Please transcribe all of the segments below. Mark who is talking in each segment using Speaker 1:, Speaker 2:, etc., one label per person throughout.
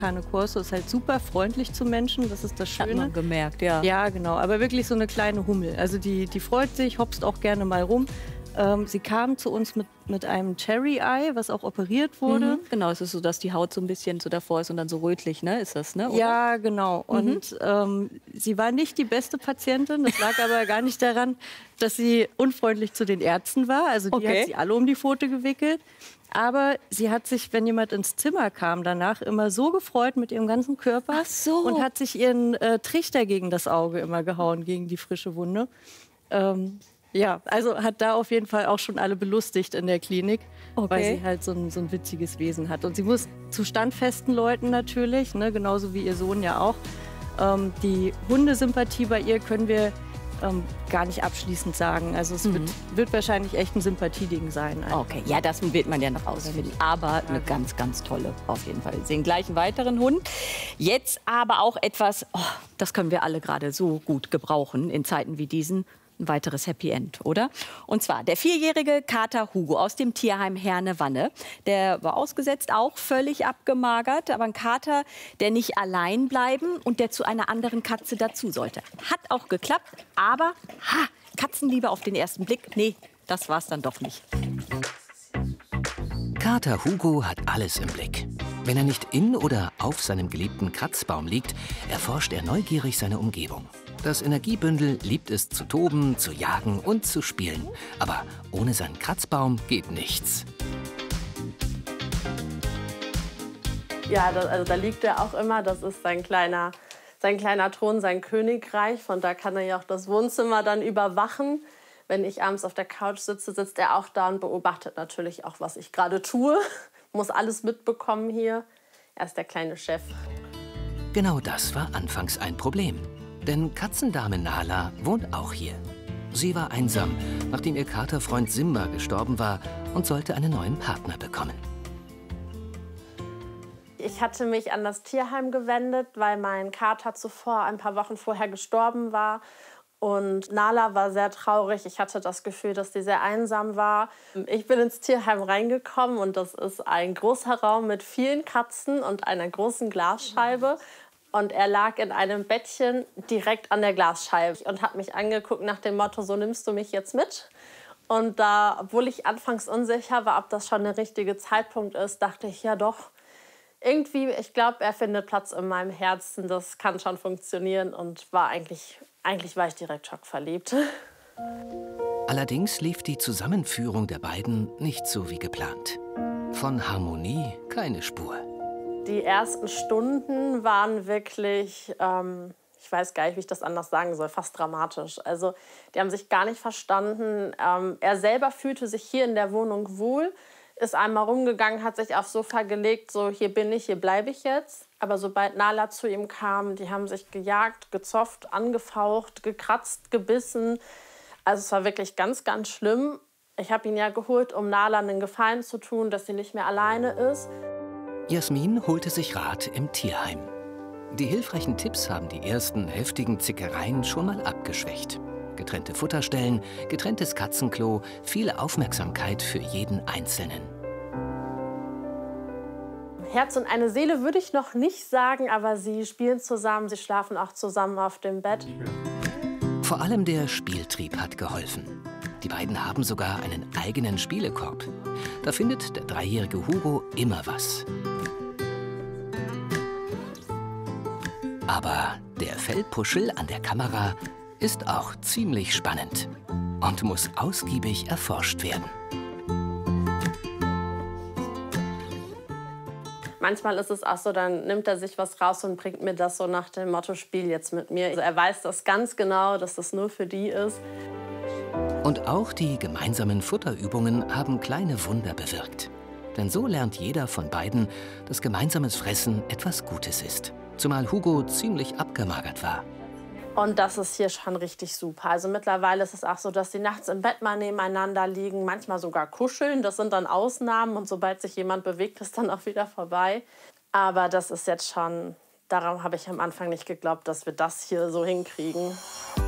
Speaker 1: Cane Corso ist halt super freundlich zu Menschen, das ist das
Speaker 2: Hat
Speaker 1: Schöne.
Speaker 2: man gemerkt, ja.
Speaker 1: Ja, genau, aber wirklich so eine kleine Hummel. Also die freut sich, hopst auch gerne mal rum. Sie kam zu uns mit einem Cherry-Eye, was auch operiert wurde.
Speaker 2: Genau, es ist so, dass die Haut so ein bisschen so davor ist und dann so rötlich, ne? Ist das, ne? Oder?
Speaker 1: Ja, genau. Und sie war nicht die beste Patientin. Das lag aber gar nicht daran, dass sie unfreundlich zu den Ärzten war. Also die hat sie alle um die Pfote gewickelt. Aber sie hat sich, wenn jemand ins Zimmer kam, danach immer so gefreut mit ihrem ganzen Körper.
Speaker 2: Ach so.
Speaker 1: Und hat sich ihren Trichter gegen das Auge immer gehauen, gegen die frische Wunde. Ja, also hat da auf jeden Fall auch schon alle belustigt in der Klinik, weil sie halt so ein witziges Wesen hat. Und sie muss zu standfesten Leuten natürlich, ne, genauso wie ihr Sohn ja auch. Die Hundesympathie bei ihr können wir gar nicht abschließend sagen. Also es wird wahrscheinlich echt ein Sympathieding sein. Einfach.
Speaker 2: Okay, ja, das wird man ja noch rausfinden. Aber eine ganz, ganz tolle auf jeden Fall. Wir sehen gleich einen weiteren Hund. Jetzt aber auch etwas, das können wir alle gerade so gut gebrauchen in Zeiten wie diesen. Ein weiteres Happy End, oder? Und zwar der 4-jährige Kater Hugo aus dem Tierheim Herne-Wanne. Der war ausgesetzt, auch völlig abgemagert. Aber ein Kater, der nicht allein bleiben und der zu einer anderen Katze dazu sollte. Hat auch geklappt, aber Katzenliebe auf den ersten Blick, nee, das war's dann doch nicht.
Speaker 3: Kater Hugo hat alles im Blick. Wenn er nicht in oder auf seinem geliebten Kratzbaum liegt, erforscht er neugierig seine Umgebung. Das Energiebündel liebt es zu toben, zu jagen und zu spielen. Aber ohne seinen Kratzbaum geht nichts.
Speaker 4: Ja, also da liegt er auch immer. Das ist sein kleiner Thron, sein Königreich. Von da kann er ja auch das Wohnzimmer dann überwachen. Wenn ich abends auf der Couch sitze, sitzt er auch da und beobachtet natürlich auch, was ich gerade tue. Muss alles mitbekommen hier. Er ist der kleine Chef.
Speaker 3: Genau das war anfangs ein Problem. Denn Katzendame Nala wohnt auch hier. Sie war einsam, nachdem ihr Katerfreund Simba gestorben war und sollte einen neuen Partner bekommen.
Speaker 4: Ich hatte mich an das Tierheim gewendet, weil mein Kater zuvor, ein paar Wochen vorher gestorben war. Und Nala war sehr traurig. Ich hatte das Gefühl, dass sie sehr einsam war. Ich bin ins Tierheim reingekommen und das ist ein großer Raum mit vielen Katzen und einer großen Glasscheibe. Und er lag in einem Bettchen direkt an der Glasscheibe und hat mich angeguckt nach dem Motto, so nimmst du mich jetzt mit? Und da, obwohl ich anfangs unsicher war, ob das schon der richtige Zeitpunkt ist, dachte ich, ja doch, irgendwie, ich glaube, er findet Platz in meinem Herzen, das kann schon funktionieren und eigentlich war ich direkt schockverliebt.
Speaker 3: Allerdings lief die Zusammenführung der beiden nicht so wie geplant. Von Harmonie keine Spur.
Speaker 4: Die ersten Stunden waren wirklich, ich weiß gar nicht, wie ich das anders sagen soll, fast dramatisch. Also die haben sich gar nicht verstanden. Er selber fühlte sich hier in der Wohnung wohl, ist einmal rumgegangen, hat sich aufs Sofa gelegt, so hier bin ich, hier bleibe ich jetzt. Aber sobald Nala zu ihm kam, die haben sich gejagt, gezofft, angefaucht, gekratzt, gebissen. Also es war wirklich ganz, ganz schlimm. Ich habe ihn ja geholt, um Nala einen Gefallen zu tun, dass sie nicht mehr alleine ist.
Speaker 3: Jasmin holte sich Rat im Tierheim. Die hilfreichen Tipps haben die ersten heftigen Zickereien schon mal abgeschwächt. Getrennte Futterstellen, getrenntes Katzenklo, viel Aufmerksamkeit für jeden Einzelnen.
Speaker 4: Herz und eine Seele würde ich noch nicht sagen, aber sie spielen zusammen, sie schlafen auch zusammen auf dem Bett.
Speaker 3: Vor allem der Spieltrieb hat geholfen. Die beiden haben sogar einen eigenen Spielekorb. Da findet der 3-jährige Hugo immer was. Aber der Fellpuschel an der Kamera ist auch ziemlich spannend und muss ausgiebig erforscht werden.
Speaker 4: Manchmal ist es auch so, dann nimmt er sich was raus und bringt mir das so nach dem Motto, spiel jetzt mit mir. Also er weiß das ganz genau, dass das nur für die ist.
Speaker 3: Und auch die gemeinsamen Futterübungen haben kleine Wunder bewirkt. Denn so lernt jeder von beiden, dass gemeinsames Fressen etwas Gutes ist. Zumal Hugo ziemlich abgemagert war.
Speaker 4: Und das ist hier schon richtig super. Also mittlerweile ist es auch so, dass die nachts im Bett mal nebeneinander liegen, manchmal sogar kuscheln. Das sind dann Ausnahmen und sobald sich jemand bewegt, ist dann auch wieder vorbei. Aber das ist jetzt schon, daran habe ich am Anfang nicht geglaubt, dass wir das hier so hinkriegen.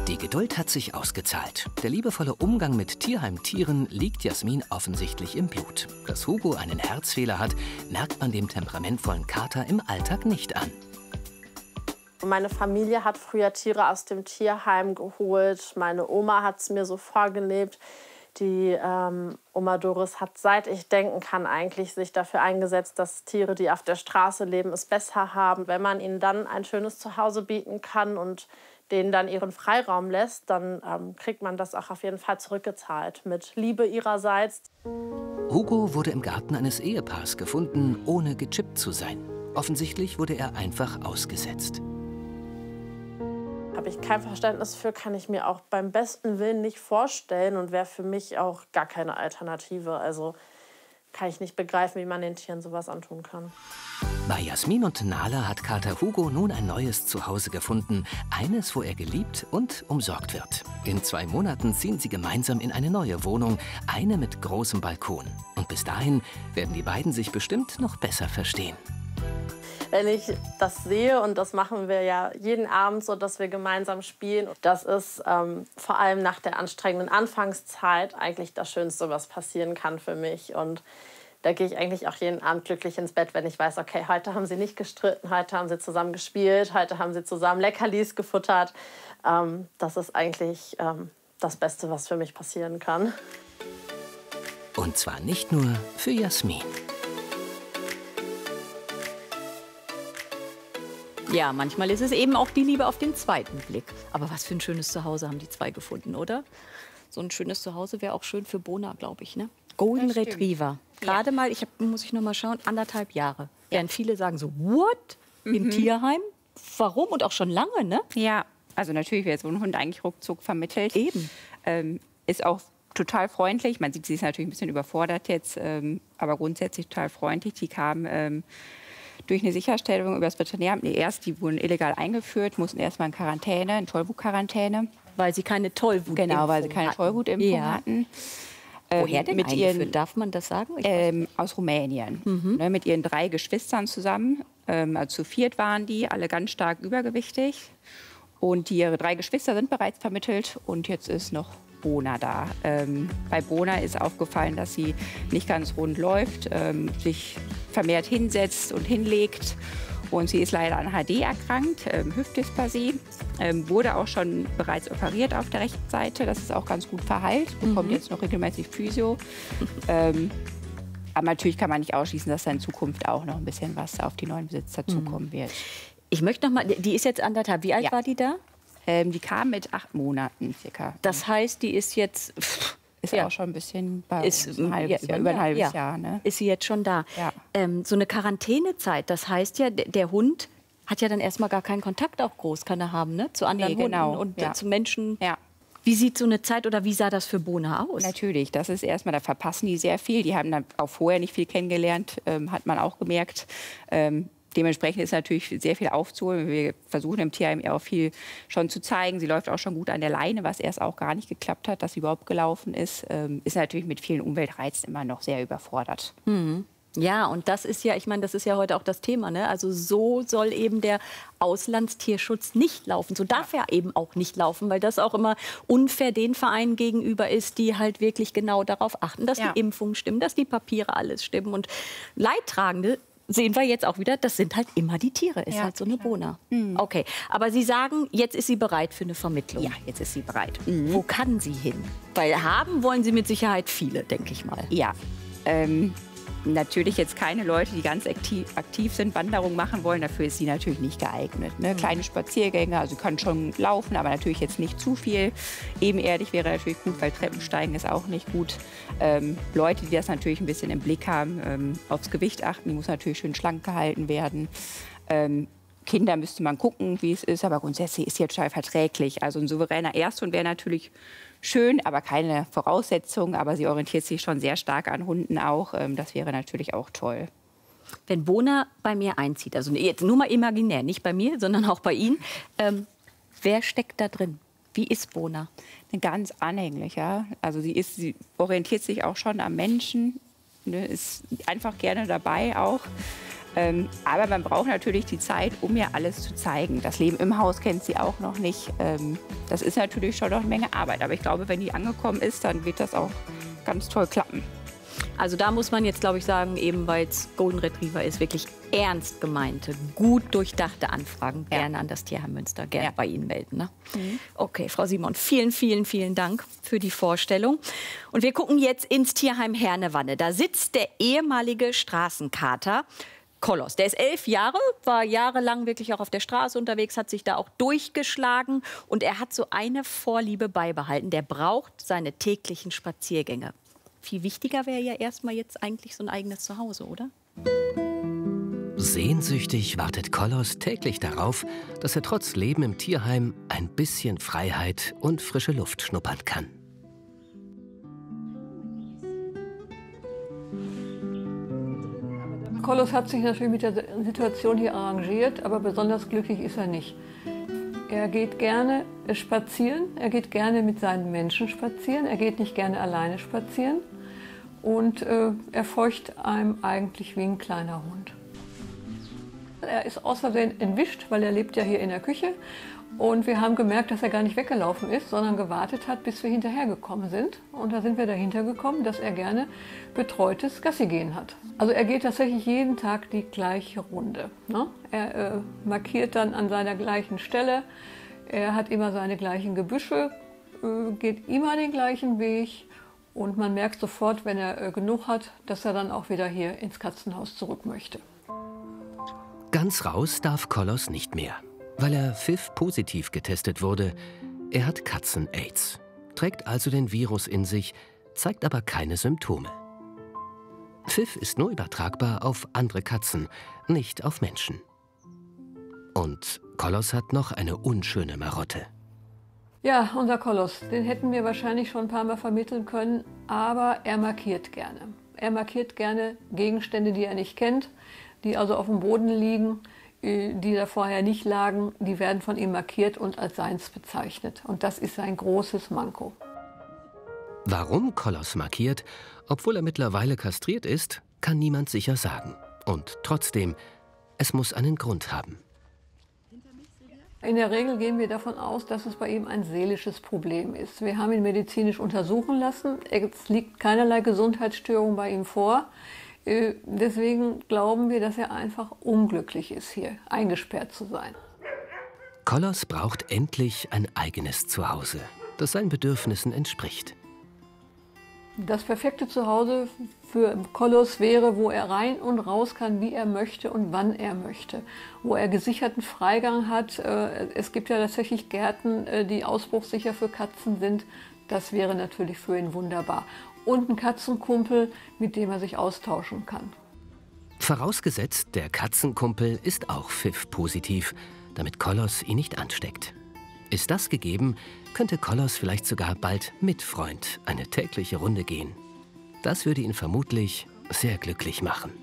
Speaker 3: Die Geduld hat sich ausgezahlt. Der liebevolle Umgang mit Tierheimtieren liegt Jasmin offensichtlich im Blut. Dass Hugo einen Herzfehler hat, merkt man dem temperamentvollen Kater im Alltag nicht an.
Speaker 4: Meine Familie hat früher Tiere aus dem Tierheim geholt. Meine Oma hat es mir so vorgelebt. Die Oma Doris hat, seit ich denken kann, eigentlich sich dafür eingesetzt, dass Tiere, die auf der Straße leben, es besser haben. Wenn man ihnen dann ein schönes Zuhause bieten kann und denen dann ihren Freiraum lässt, dann kriegt man das auch auf jeden Fall zurückgezahlt. Mit Liebe ihrerseits.
Speaker 3: Hugo wurde im Garten eines Ehepaars gefunden, ohne gechippt zu sein. Offensichtlich wurde er einfach ausgesetzt.
Speaker 4: Habe ich kein Verständnis für, kann ich mir auch beim besten Willen nicht vorstellen und wäre für mich auch gar keine Alternative. Also kann ich nicht begreifen, wie man den Tieren sowas antun kann.
Speaker 3: Bei Jasmin und Nala hat Kater Hugo nun ein neues Zuhause gefunden. Eines, wo er geliebt und umsorgt wird. In 2 Monaten ziehen sie gemeinsam in eine neue Wohnung, eine mit großem Balkon. Und bis dahin werden die beiden sich bestimmt noch besser verstehen.
Speaker 4: Wenn ich das sehe, und das machen wir ja jeden Abend so, dass wir gemeinsam spielen, das ist vor allem nach der anstrengenden Anfangszeit eigentlich das Schönste, was passieren kann für mich. Und da gehe ich eigentlich auch jeden Abend glücklich ins Bett, wenn ich weiß, okay, heute haben sie nicht gestritten, heute haben sie zusammen gespielt, heute haben sie zusammen Leckerlis gefuttert. Das ist eigentlich das Beste, was für mich passieren kann.
Speaker 3: Und zwar nicht nur für Jasmin.
Speaker 2: Ja, manchmal ist es eben auch die Liebe auf den zweiten Blick. Aber was für ein schönes Zuhause haben die zwei gefunden, oder? So ein schönes Zuhause wäre auch schön für Bona, glaube ich, ne? Golden Retriever. Gerade mal, muss ich noch mal schauen, 1,5 Jahre. Während viele sagen so, what? Im Tierheim? Warum? Und auch schon lange, ne?
Speaker 5: Ja, also natürlich wird so ein Hund eigentlich ruckzuck vermittelt.
Speaker 2: Eben.
Speaker 5: Ist auch total freundlich. Man sieht, sie ist natürlich ein bisschen überfordert jetzt, aber grundsätzlich total freundlich. Die kam durch eine Sicherstellung über das Veterinäramt. Die wurden illegal eingeführt, mussten erstmal in Quarantäne, in Tollwut-Quarantäne.
Speaker 2: Weil sie keine Tollwutimpfung
Speaker 5: Genau, weil sie keine Tollwutimpfung hatten.
Speaker 2: Woher denn eingeführt? Darf man das sagen?
Speaker 5: Aus Rumänien. Ne, mit ihren 3 Geschwistern zusammen. Also zu 4 waren die, alle ganz stark übergewichtig. Und ihre 3 Geschwister sind bereits vermittelt. Und jetzt ist noch Bona da. Bei Bona ist aufgefallen, dass sie nicht ganz rund läuft, sich vermehrt hinsetzt und hinlegt. Und sie ist leider an HD erkrankt, Hüftdysplasie. Wurde auch schon bereits operiert auf der rechten Seite. Das ist auch ganz gut verheilt. Bekommt jetzt noch regelmäßig Physio. Aber natürlich kann man nicht ausschließen, dass da in Zukunft auch noch ein bisschen was auf die neuen Besitzer zukommen wird.
Speaker 2: Ich möchte noch mal, die ist jetzt 1,5. Wie alt war die da?
Speaker 5: Die kam mit 8 Monaten circa.
Speaker 2: Das heißt, die ist jetzt...
Speaker 5: Ist auch schon ein bisschen bei uns, über ein halbes Jahr. Ne?
Speaker 2: Ist sie jetzt schon da.
Speaker 5: Ja.
Speaker 2: So eine Quarantänezeit, das heißt ja, der Hund hat ja dann erstmal gar keinen Kontakt auch groß, kann er haben, ne? Zu anderen Hunden und zu Menschen. Ja. Wie sieht so eine Zeit oder wie sah das für Bona aus?
Speaker 5: Natürlich, das ist erstmal, da verpassen die sehr viel. Die haben dann auch vorher nicht viel kennengelernt, hat man auch gemerkt. Dementsprechend ist natürlich sehr viel aufzuholen. Wir versuchen im Tierheim auch viel schon zu zeigen. Sie läuft auch schon gut an der Leine, was erst auch gar nicht geklappt hat, dass sie überhaupt gelaufen ist. Ist natürlich mit vielen Umweltreizen immer noch sehr überfordert.
Speaker 2: Ja, und das ist ja, ich meine, das ist ja heute auch das Thema, ne? Also so soll eben der Auslandstierschutz nicht laufen. So darf er eben auch nicht laufen, weil das auch immer unfair den Vereinen gegenüber ist, die halt wirklich genau darauf achten, dass die Impfungen stimmen, dass die Papiere alles stimmen. Und Leidtragende sehen wir jetzt auch wieder, das sind halt immer die Tiere, ist halt so eine Bona. Okay, aber Sie sagen, jetzt ist sie bereit für eine Vermittlung.
Speaker 5: Ja, jetzt ist sie bereit.
Speaker 2: Wo kann sie hin? Weil haben wollen sie mit Sicherheit viele, denke ich mal.
Speaker 5: Ja, natürlich jetzt keine Leute, die ganz aktiv sind, Wanderungen machen wollen. Dafür ist sie natürlich nicht geeignet. Ne? Kleine Spaziergänge, also kann schon laufen, aber natürlich jetzt nicht zu viel. Ebenerdig wäre natürlich gut, weil Treppensteigen ist auch nicht gut. Leute, die das natürlich ein bisschen im Blick haben, aufs Gewicht achten, die muss natürlich schön schlank gehalten werden. Kinder müsste man gucken, wie es ist, aber grundsätzlich ist sie jetzt total verträglich. Also ein souveräner Ersthund wäre natürlich schön, aber keine Voraussetzung. Aber sie orientiert sich schon sehr stark an Hunden auch. Das wäre natürlich auch toll.
Speaker 2: Wenn Bona bei mir einzieht, also jetzt nur mal imaginär, nicht bei mir, sondern auch bei Ihnen, wer steckt da drin? Wie ist Bona?
Speaker 5: Eine ganz anhängliche. Also sie orientiert sich auch schon am Menschen, ne, ist einfach gerne dabei auch. Aber man braucht natürlich die Zeit, um ihr alles zu zeigen. Das Leben im Haus kennt sie auch noch nicht. Das ist natürlich schon noch eine Menge Arbeit. Aber ich glaube, wenn die angekommen ist, dann wird das auch ganz toll klappen.
Speaker 2: Also da muss man jetzt, glaube ich, sagen, eben weil es Golden Retriever ist, wirklich ernst gemeinte, gut durchdachte Anfragen gerne an das Tierheim Münster, gerne bei Ihnen melden. Ne? Okay, Frau Simon, vielen, vielen, vielen Dank für die Vorstellung. Und wir gucken jetzt ins Tierheim Hernewanne. Da sitzt der ehemalige Straßenkater Kolos. Der ist 11 Jahre, war jahrelang wirklich auch auf der Straße unterwegs, hat sich da auch durchgeschlagen. Und er hat so eine Vorliebe beibehalten. Der braucht seine täglichen Spaziergänge. Viel wichtiger wäre ja erstmal jetzt eigentlich so ein eigenes Zuhause, oder?
Speaker 3: Sehnsüchtig wartet Kolos täglich darauf, dass er trotz Leben im Tierheim ein bisschen Freiheit und frische Luft schnuppern kann.
Speaker 6: Kolos hat sich natürlich mit der Situation hier arrangiert, aber besonders glücklich ist er nicht. Er geht gerne spazieren, er geht gerne mit seinen Menschen spazieren, er geht nicht gerne alleine spazieren und er feucht einem eigentlich wie ein kleiner Hund. Er ist aus Versehen entwischt, weil er lebt ja hier in der Küche und wir haben gemerkt, dass er gar nicht weggelaufen ist, sondern gewartet hat, bis wir hinterhergekommen sind. Und da sind wir dahinter gekommen, dass er gerne betreutes Gassi gehen hat. Also er geht tatsächlich jeden Tag die gleiche Runde. Ne? Er markiert dann an seiner gleichen Stelle, er hat immer seine gleichen Gebüsche, geht immer den gleichen Weg und man merkt sofort, wenn er genug hat, dass er dann auch wieder hier ins Katzenhaus zurück möchte.
Speaker 3: Ganz raus darf Kolos nicht mehr, weil er FIV-positiv getestet wurde. Er hat Katzen-Aids, trägt also den Virus in sich, zeigt aber keine Symptome. FIV ist nur übertragbar auf andere Katzen, nicht auf Menschen. Und Kolos hat noch eine unschöne Marotte.
Speaker 6: Ja, unser Kolos, den hätten wir wahrscheinlich schon ein paar Mal vermitteln können, aber er markiert gerne. Er markiert gerne Gegenstände, die er nicht kennt, die also auf dem Boden liegen, die da vorher nicht lagen, die werden von ihm markiert und als seins bezeichnet. Und das ist sein großes Manko.
Speaker 3: Warum Kolos markiert, obwohl er mittlerweile kastriert ist, kann niemand sicher sagen. Und trotzdem, es muss einen Grund haben.
Speaker 6: In der Regel gehen wir davon aus, dass es bei ihm ein seelisches Problem ist. Wir haben ihn medizinisch untersuchen lassen. Es liegt keinerlei Gesundheitsstörung bei ihm vor. Deswegen glauben wir, dass er einfach unglücklich ist, hier eingesperrt zu sein.
Speaker 3: Kolos braucht endlich ein eigenes Zuhause, das seinen Bedürfnissen entspricht.
Speaker 6: Das perfekte Zuhause für Kolos wäre, wo er rein und raus kann, wie er möchte und wann er möchte. Wo er gesicherten Freigang hat. Es gibt ja tatsächlich Gärten, die ausbruchssicher für Katzen sind. Das wäre natürlich für ihn wunderbar. Und ein Katzenkumpel, mit dem er sich austauschen kann.
Speaker 3: Vorausgesetzt, der Katzenkumpel ist auch FIV-positiv, damit Kolos ihn nicht ansteckt. Ist das gegeben, könnte Kolos vielleicht sogar bald mit Freund eine tägliche Runde gehen. Das würde ihn vermutlich sehr glücklich machen.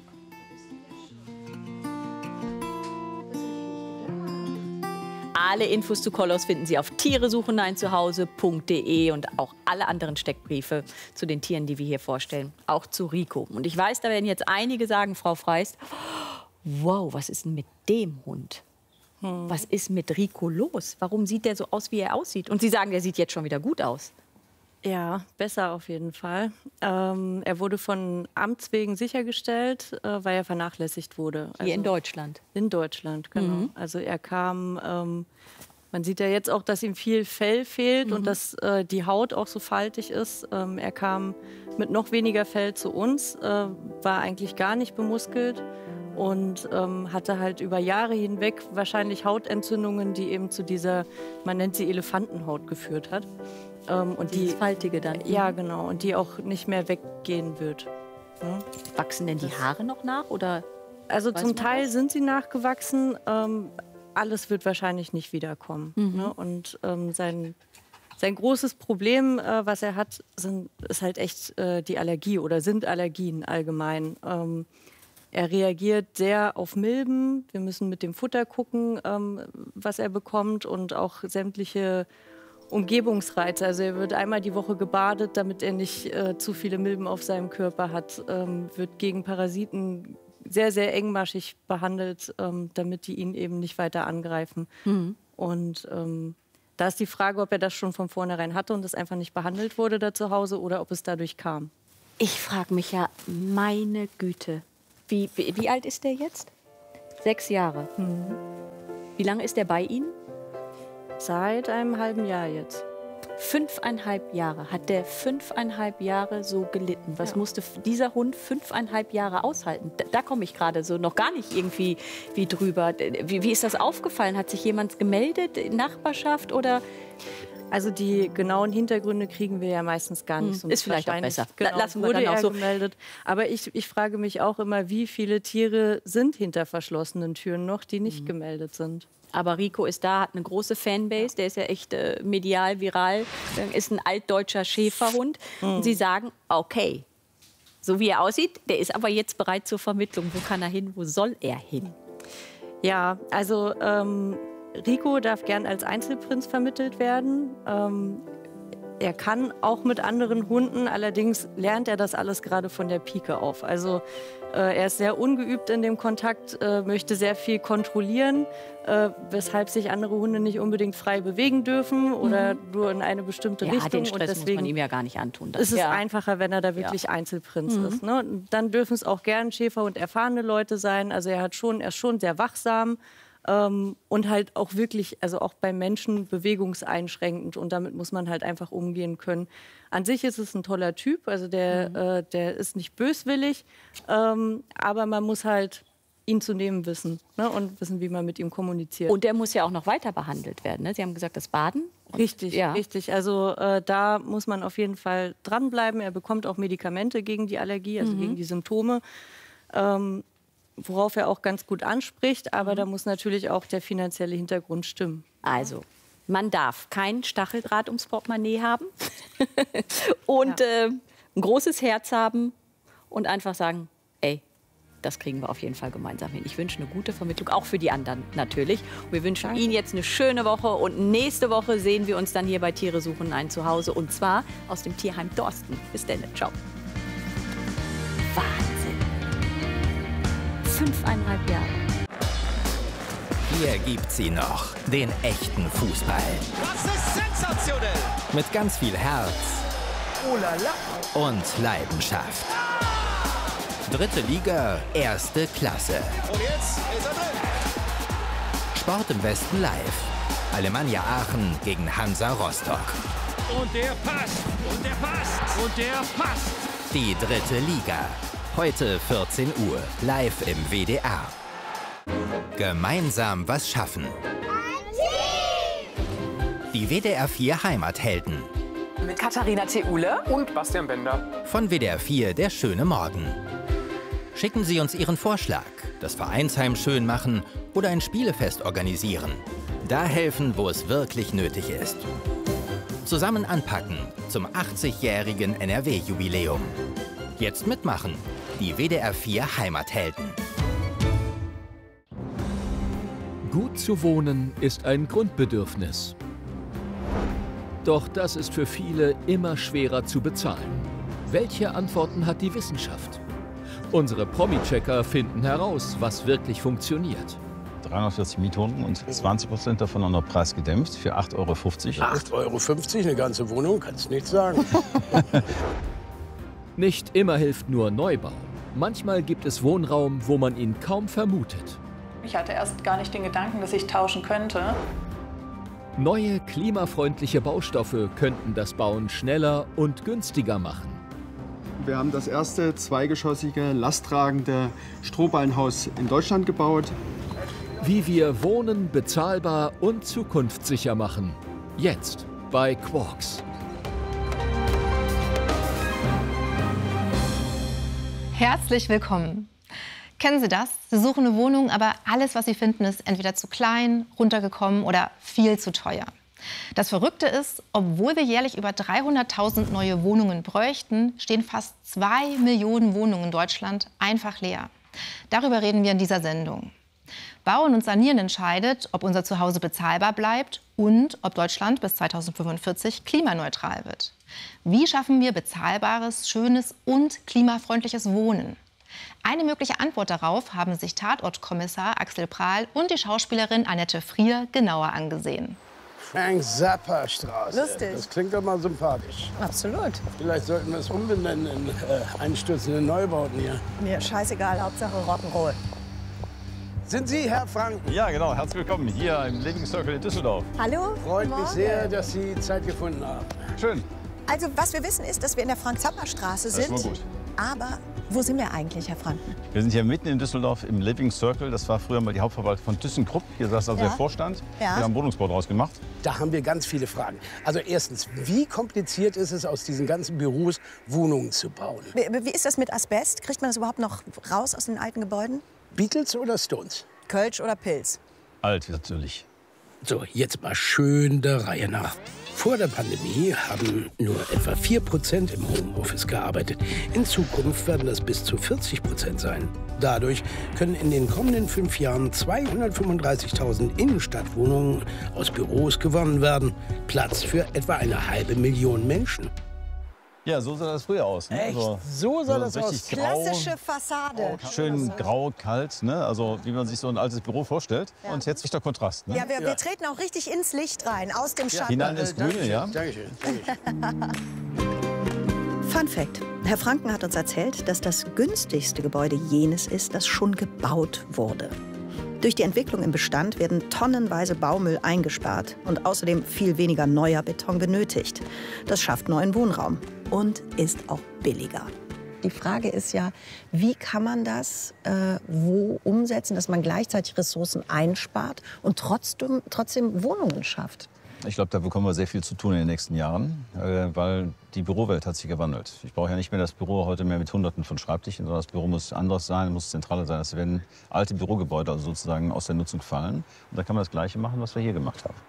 Speaker 2: Alle Infos zu Kolos finden Sie auf tieresucheneinzuhause.de und auch alle anderen Steckbriefe zu den Tieren, die wir hier vorstellen, auch zu Rico. Und ich weiß, da werden jetzt einige sagen, Frau Freist, wow, was ist denn mit dem Hund? Was ist mit Rico los? Warum sieht der so aus, wie er aussieht? Und Sie sagen, der sieht jetzt schon wieder gut aus.
Speaker 1: Ja, besser auf jeden Fall. Er wurde von Amts wegen sichergestellt, weil er vernachlässigt wurde.
Speaker 2: Hier in Deutschland?
Speaker 1: In Deutschland, genau. Also er kam, man sieht ja jetzt auch, dass ihm viel Fell fehlt und dass die Haut auch so faltig ist. Er kam mit noch weniger Fell zu uns, war eigentlich gar nicht bemuskelt und hatte halt über Jahre hinweg wahrscheinlich Hautentzündungen, die eben zu dieser, man nennt sie Elefantenhaut, geführt hat. Und
Speaker 2: die faltige dann?
Speaker 1: Ja, genau. Und die auch nicht mehr weggehen wird. Ja.
Speaker 2: Wachsen denn die Haare noch nach? Oder
Speaker 1: also zum Teil sind sie nachgewachsen. Alles wird wahrscheinlich nicht wiederkommen. Ne? Und sein großes Problem, was er hat, ist halt echt die Allergie oder sind Allergien allgemein. Er reagiert sehr auf Milben. Wir müssen mit dem Futter gucken, was er bekommt und auch sämtliche Umgebungsreize. Also er wird einmal die Woche gebadet, damit er nicht zu viele Milben auf seinem Körper hat. Wird gegen Parasiten sehr, sehr engmaschig behandelt, damit die ihn eben nicht weiter angreifen. Und da ist die Frage, ob er das schon von vornherein hatte und es einfach nicht behandelt wurde da zu Hause oder ob es dadurch kam.
Speaker 2: Ich frage mich ja, meine Güte, wie alt ist der jetzt? 6 Jahre. Wie lange ist der bei Ihnen?
Speaker 1: Seit einem halben Jahr jetzt.
Speaker 2: 5,5 Jahre. Hat der 5,5 Jahre so gelitten? Was musste dieser Hund 5,5 Jahre aushalten? Da komme ich gerade so noch gar nicht irgendwie wie drüber. Wie ist das aufgefallen? Hat sich jemand gemeldet in Nachbarschaft oder?
Speaker 1: Also die genauen Hintergründe kriegen wir ja meistens gar nicht so.
Speaker 2: Ist vielleicht auch besser.
Speaker 1: Genau,
Speaker 2: Lassen wir
Speaker 1: wurde
Speaker 2: dann auch
Speaker 1: er
Speaker 2: so
Speaker 1: gemeldet. Aber ich frage mich auch immer, wie viele Tiere sind hinter verschlossenen Türen noch, die nicht gemeldet sind.
Speaker 2: Aber Rico ist da, hat eine große Fanbase, der ist ja echt medial, viral, ist ein altdeutscher Schäferhund. Und Sie sagen, okay, so wie er aussieht, der ist aber jetzt bereit zur Vermittlung. Wo kann er hin, wo soll er hin?
Speaker 1: Ja, also Rico darf gern als Einzelprinz vermittelt werden. Er kann auch mit anderen Hunden, allerdings lernt er das alles gerade von der Pike auf. Also er ist sehr ungeübt in dem Kontakt, möchte sehr viel kontrollieren, weshalb sich andere Hunde nicht unbedingt frei bewegen dürfen oder nur in eine bestimmte Richtung.
Speaker 2: Den Stress
Speaker 1: und deswegen
Speaker 2: muss man ihm ja gar nicht antun.
Speaker 1: ist es einfacher, wenn er da wirklich Einzelprinz ist. Ne? Dann dürfen es auch gern Schäfer und erfahrene Leute sein. Also er ist schon sehr wachsam. Und halt auch wirklich, also auch bei Menschen bewegungseinschränkend. Und damit muss man halt einfach umgehen können. An sich ist es ein toller Typ, also der ist nicht böswillig, aber man muss halt ihn zu nehmen wissen, ne? Und wissen, wie man mit ihm kommuniziert.
Speaker 2: Und der muss ja auch noch weiter behandelt werden, ne? Sie haben gesagt, das Baden?
Speaker 1: Richtig. Also da muss man auf jeden Fall dranbleiben. Er bekommt auch Medikamente gegen die Allergie, also gegen die Symptome. Worauf er auch ganz gut anspricht, aber da muss natürlich auch der finanzielle Hintergrund stimmen.
Speaker 2: Also, man darf kein Stacheldraht ums Portemonnaie haben und ein großes Herz haben und einfach sagen, ey, das kriegen wir auf jeden Fall gemeinsam hin. Ich wünsche eine gute Vermittlung, auch für die anderen natürlich. Und wir wünschen Ihnen jetzt eine schöne Woche und nächste Woche sehen wir uns dann hier bei Tiere suchen ein Zuhause und zwar aus dem Tierheim Dorsten. Bis dann, ciao. Wahnsinn. 5,5 Jahre.
Speaker 3: Hier gibt's sie noch, den echten Fußball.
Speaker 7: Das ist sensationell.
Speaker 3: Mit ganz viel Herz
Speaker 7: Oh la la.
Speaker 3: und Leidenschaft. Dritte Liga, erste Klasse.
Speaker 7: Und jetzt ist er drin.
Speaker 3: Sport im Westen live. Alemannia Aachen gegen Hansa Rostock.
Speaker 7: Und der passt. Und der passt. Und der passt.
Speaker 3: Die dritte Liga. Heute 14 Uhr, live im WDR. Gemeinsam was schaffen. Die WDR 4 Heimathelden.
Speaker 8: Mit Katharina Theule
Speaker 9: und Bastian Bender.
Speaker 3: Von WDR 4 der schöne Morgen. Schicken Sie uns Ihren Vorschlag, das Vereinsheim schön machen oder ein Spielefest organisieren. Da helfen, wo es wirklich nötig ist. Zusammen anpacken zum 80-jährigen NRW-Jubiläum. Jetzt mitmachen. Die WDR 4 Heimathelden.
Speaker 10: Gut zu wohnen ist ein Grundbedürfnis. Doch das ist für viele immer schwerer zu bezahlen. Welche Antworten hat die Wissenschaft? Unsere Promi-Checker finden heraus, was wirklich funktioniert.
Speaker 11: 340 Mietwohnungen und 20% davon auch noch preisgedämpft für 8,50 Euro.
Speaker 9: 8,50 Euro, eine ganze Wohnung, kannst nichts sagen.
Speaker 10: Nicht immer hilft nur Neubau. Manchmal gibt es Wohnraum, wo man ihn kaum vermutet.
Speaker 12: Ich hatte erst gar nicht den Gedanken, dass ich tauschen könnte.
Speaker 10: Neue klimafreundliche Baustoffe könnten das Bauen schneller und günstiger machen.
Speaker 13: Wir haben das erste zweigeschossige, lasttragende Strohballenhaus in Deutschland gebaut.
Speaker 10: Wie wir Wohnen bezahlbar und zukunftssicher machen. Jetzt bei Quarks.
Speaker 14: Herzlich willkommen. Kennen Sie das? Sie suchen eine Wohnung, aber alles, was Sie finden, ist entweder zu klein, runtergekommen oder viel zu teuer. Das Verrückte ist, obwohl wir jährlich über 300.000 neue Wohnungen bräuchten, stehen fast 2 Millionen Wohnungen in Deutschland einfach leer. Darüber reden wir in dieser Sendung. Bauen und Sanieren entscheidet, ob unser Zuhause bezahlbar bleibt und ob Deutschland bis 2045 klimaneutral wird. Wie schaffen wir bezahlbares, schönes und klimafreundliches Wohnen? Eine mögliche Antwort darauf haben sich Tatortkommissar Axel Prahl und die Schauspielerin Annette Frier genauer angesehen.
Speaker 9: Frank-Zappa-Straße.
Speaker 15: Lustig.
Speaker 9: Das klingt doch mal sympathisch.
Speaker 15: Absolut.
Speaker 9: Vielleicht sollten wir es umbenennen in einstürzende Neubauten hier.
Speaker 15: Mir scheißegal, Hauptsache Rock'n'Roll.
Speaker 9: Sind Sie Herr Franken?
Speaker 11: Ja, genau. Herzlich willkommen hier im Living Circle in Düsseldorf.
Speaker 15: Hallo.
Speaker 9: Freut mich sehr, dass Sie Zeit gefunden haben.
Speaker 11: Schön.
Speaker 15: Also, was wir wissen, ist, dass wir in der Frank-Zappa-Straße sind.
Speaker 11: Das war gut.
Speaker 15: Aber wo sind wir eigentlich, Herr Franken?
Speaker 11: Wir sind hier mitten in Düsseldorf im Living Circle. Das war früher mal die Hauptverwaltung von ThyssenKrupp. Hier saß also der Vorstand.
Speaker 15: Ja.
Speaker 11: Wir haben Wohnungsbau draus gemacht.
Speaker 9: Da haben wir ganz viele Fragen. Also erstens, wie kompliziert ist es, aus diesen ganzen Büros Wohnungen zu bauen?
Speaker 15: Wie ist das mit Asbest? Kriegt man das überhaupt noch raus aus den alten Gebäuden?
Speaker 9: Beatles oder Stones?
Speaker 15: Kölsch oder Pilz?
Speaker 11: Alt natürlich.
Speaker 9: So, jetzt mal schön der Reihe nach. Vor der Pandemie haben nur etwa 4% im Homeoffice gearbeitet. In Zukunft werden das bis zu 40% sein. Dadurch können in den kommenden 5 Jahren 235.000 Innenstadtwohnungen aus Büros gewonnen werden. Platz für etwa 500.000 Menschen.
Speaker 11: Ja, so sah das früher aus. Ne?
Speaker 9: Echt? So sah das aus?
Speaker 15: Klassische Fassade.
Speaker 11: Schön grau, kalt, ne? Also wie man sich so ein altes Büro vorstellt. Ja. Und jetzt der Kontrast. Ne?
Speaker 15: Ja, wir treten auch richtig ins Licht rein, aus dem Schatten.
Speaker 11: Hinein ins Grüne, ja.
Speaker 9: Dankeschön.
Speaker 15: Fun Fact. Herr Franken hat uns erzählt, dass das günstigste Gebäude jenes ist, das schon gebaut wurde. Durch die Entwicklung im Bestand werden tonnenweise Baumüll eingespart und außerdem viel weniger neuer Beton benötigt. Das schafft neuen Wohnraum und ist auch billiger. Die Frage ist ja, wie kann man das wo umsetzen, dass man gleichzeitig Ressourcen einspart und trotzdem Wohnungen schafft?
Speaker 11: Ich glaube, da bekommen wir sehr viel zu tun in den nächsten Jahren, weil die Bürowelt hat sich gewandelt. Ich brauche ja nicht mehr das Büro heute mehr mit Hunderten von Schreibtischen, sondern das Büro muss anders sein, muss zentraler sein. Es werden alte Bürogebäude also sozusagen aus der Nutzung fallen. Und da kann man das Gleiche machen, was wir hier gemacht haben.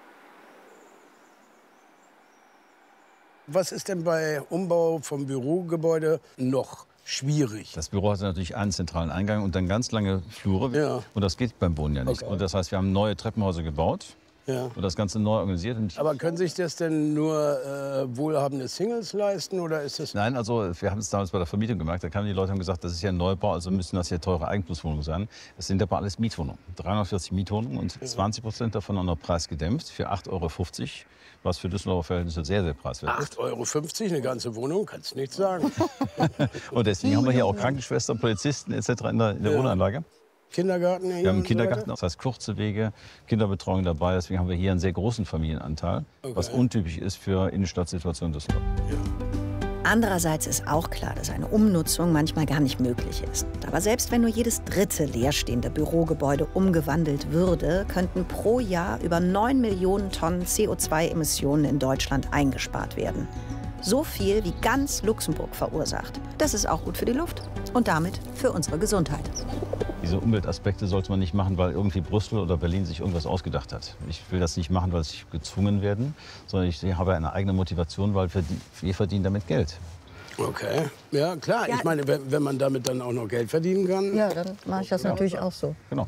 Speaker 9: Was ist denn bei Umbau vom Bürogebäude noch schwierig?
Speaker 11: Das Büro hat natürlich einen zentralen Eingang und dann ganz lange Flure. Ja. Und das geht beim Wohnen ja nicht. Okay. Und das heißt, wir haben neue Treppenhäuser gebaut. Ja. Und das Ganze neu organisiert.
Speaker 9: Aber können sich das denn nur wohlhabende Singles leisten oder ist das?
Speaker 11: Nein, also wir haben es damals bei der Vermietung gemerkt. Da kamen die Leute und gesagt, das ist ja ein Neubau, also müssen das ja teure Eigentumswohnungen sein. Es sind aber alles Mietwohnungen. 340 Mietwohnungen und 20% davon auch noch preisgedämpft für 8,50 €, was für Düsseldorfer Verhältnisse sehr, sehr preiswert ist.
Speaker 9: 8,50 € eine ganze Wohnung, kannst nichts sagen.
Speaker 11: Und deswegen haben wir hier auch Krankenschwestern, Polizisten etc. in der Wohnanlage.
Speaker 9: Kindergarten?
Speaker 11: Wir haben einen Kindergarten, das heißt kurze Wege, Kinderbetreuung dabei. Deswegen haben wir hier einen sehr großen Familienanteil, was untypisch ist für Innenstadtsituationen Düsseldorf. Ja.
Speaker 15: Andererseits ist auch klar, dass eine Umnutzung manchmal gar nicht möglich ist. Aber selbst wenn nur jedes dritte leerstehende Bürogebäude umgewandelt würde, könnten pro Jahr über 9 Millionen Tonnen CO2-Emissionen in Deutschland eingespart werden. So viel wie ganz Luxemburg verursacht. Das ist auch gut für die Luft und damit für unsere Gesundheit.
Speaker 11: Diese Umweltaspekte sollte man nicht machen, weil irgendwie Brüssel oder Berlin sich irgendwas ausgedacht hat. Ich will das nicht machen, weil sie gezwungen werden, sondern ich habe eine eigene Motivation, weil wir verdienen damit Geld.
Speaker 9: Okay, ja klar. Ja. Ich meine, wenn man damit dann auch noch Geld verdienen kann.
Speaker 15: Ja, dann mache ich das natürlich auch so.
Speaker 11: Genau.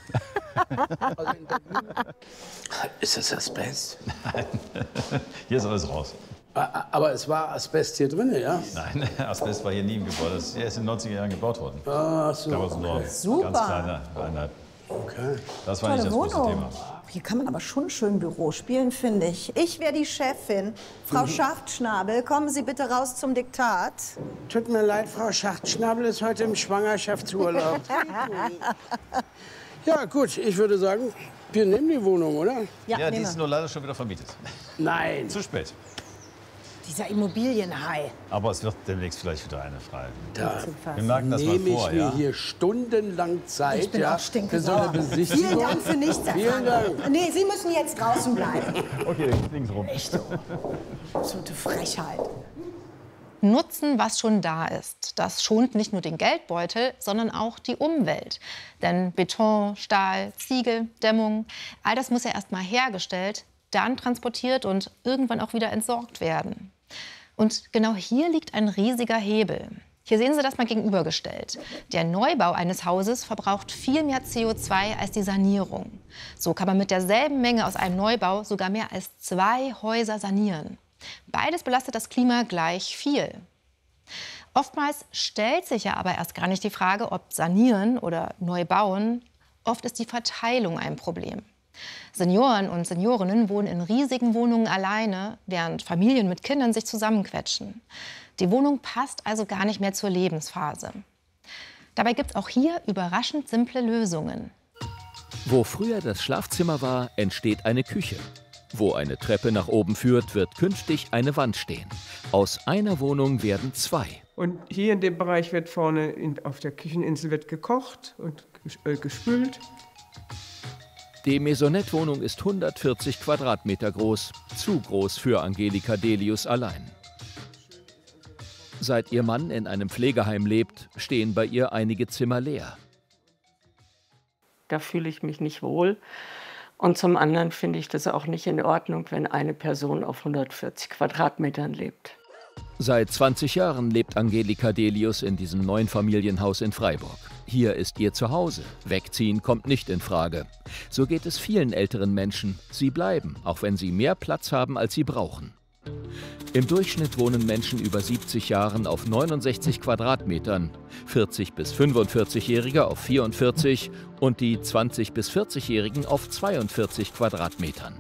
Speaker 9: Ist das Asbest?
Speaker 11: Nein, hier ist alles raus.
Speaker 9: Aber es war Asbest hier drin, ja?
Speaker 11: Nein, Asbest war hier nie im Gebäude. Das ist erst in den 90er Jahren gebaut worden.
Speaker 9: Ach so,
Speaker 11: damals nur
Speaker 15: super.
Speaker 11: Ganz kleine Einheit.
Speaker 9: Okay.
Speaker 11: Das war nicht das große Thema.
Speaker 15: Hier kann man aber schon schön Büro spielen, finde ich. Ich wäre die Chefin. Frau Schachtschnabel, kommen Sie bitte raus zum Diktat.
Speaker 9: Tut mir leid, Frau Schachtschnabel ist heute im Schwangerschaftsurlaub. Ja, gut, ich würde sagen, wir nehmen die Wohnung, oder?
Speaker 11: Ja, die ist nur leider schon wieder vermietet.
Speaker 9: Nein.
Speaker 11: Zu spät.
Speaker 15: Dieser Immobilienhai.
Speaker 11: Aber es wird demnächst vielleicht wieder eine frei.
Speaker 9: Da
Speaker 11: wir merken das mal vor,
Speaker 9: ich mir hier stundenlang Zeit.
Speaker 15: Ich bin auch
Speaker 9: für so eine Besichtigung.
Speaker 15: Vielen Dank für nichts.
Speaker 9: Vielen Dank.
Speaker 15: Nee, Sie müssen jetzt draußen bleiben.
Speaker 11: Okay, links rum.
Speaker 15: Echt so. Absolute Frechheit.
Speaker 14: Nutzen, was schon da ist. Das schont nicht nur den Geldbeutel, sondern auch die Umwelt. Denn Beton, Stahl, Ziegel, Dämmung, all das muss ja erst mal hergestellt, dann transportiert und irgendwann auch wieder entsorgt werden. Und genau hier liegt ein riesiger Hebel. Hier sehen Sie das mal gegenübergestellt. Der Neubau eines Hauses verbraucht viel mehr CO2 als die Sanierung. So kann man mit derselben Menge aus einem Neubau sogar mehr als 2 Häuser sanieren. Beides belastet das Klima gleich viel. Oftmals stellt sich ja aber erst gar nicht die Frage, ob sanieren oder neu bauen. Oft ist die Verteilung ein Problem. Senioren und Seniorinnen wohnen in riesigen Wohnungen alleine, während Familien mit Kindern sich zusammenquetschen. Die Wohnung passt also gar nicht mehr zur Lebensphase. Dabei gibt es auch hier überraschend simple Lösungen.
Speaker 10: Wo früher das Schlafzimmer war, entsteht eine Küche. Wo eine Treppe nach oben führt, wird künftig eine Wand stehen. Aus einer Wohnung werden 2.
Speaker 16: Und hier in dem Bereich wird vorne auf der Kücheninsel wird gekocht und gespült.
Speaker 10: Die Maisonette-Wohnung ist 140 Quadratmeter groß. Zu groß für Angelika Delius allein. Seit ihr Mann in einem Pflegeheim lebt, stehen bei ihr einige Zimmer leer.
Speaker 17: Da fühle ich mich nicht wohl. Und zum anderen finde ich das auch nicht in Ordnung, wenn eine Person auf 140 Quadratmetern lebt.
Speaker 10: Seit 20 Jahren lebt Angelika Delius in diesem Neunfamilienhaus in Freiburg. Hier ist ihr Zuhause. Wegziehen kommt nicht in Frage. So geht es vielen älteren Menschen. Sie bleiben, auch wenn sie mehr Platz haben, als sie brauchen. Im Durchschnitt wohnen Menschen über 70 Jahren auf 69 Quadratmetern, 40- bis 45-Jährige auf 44 und die 20- bis 40-Jährigen auf 42 Quadratmetern.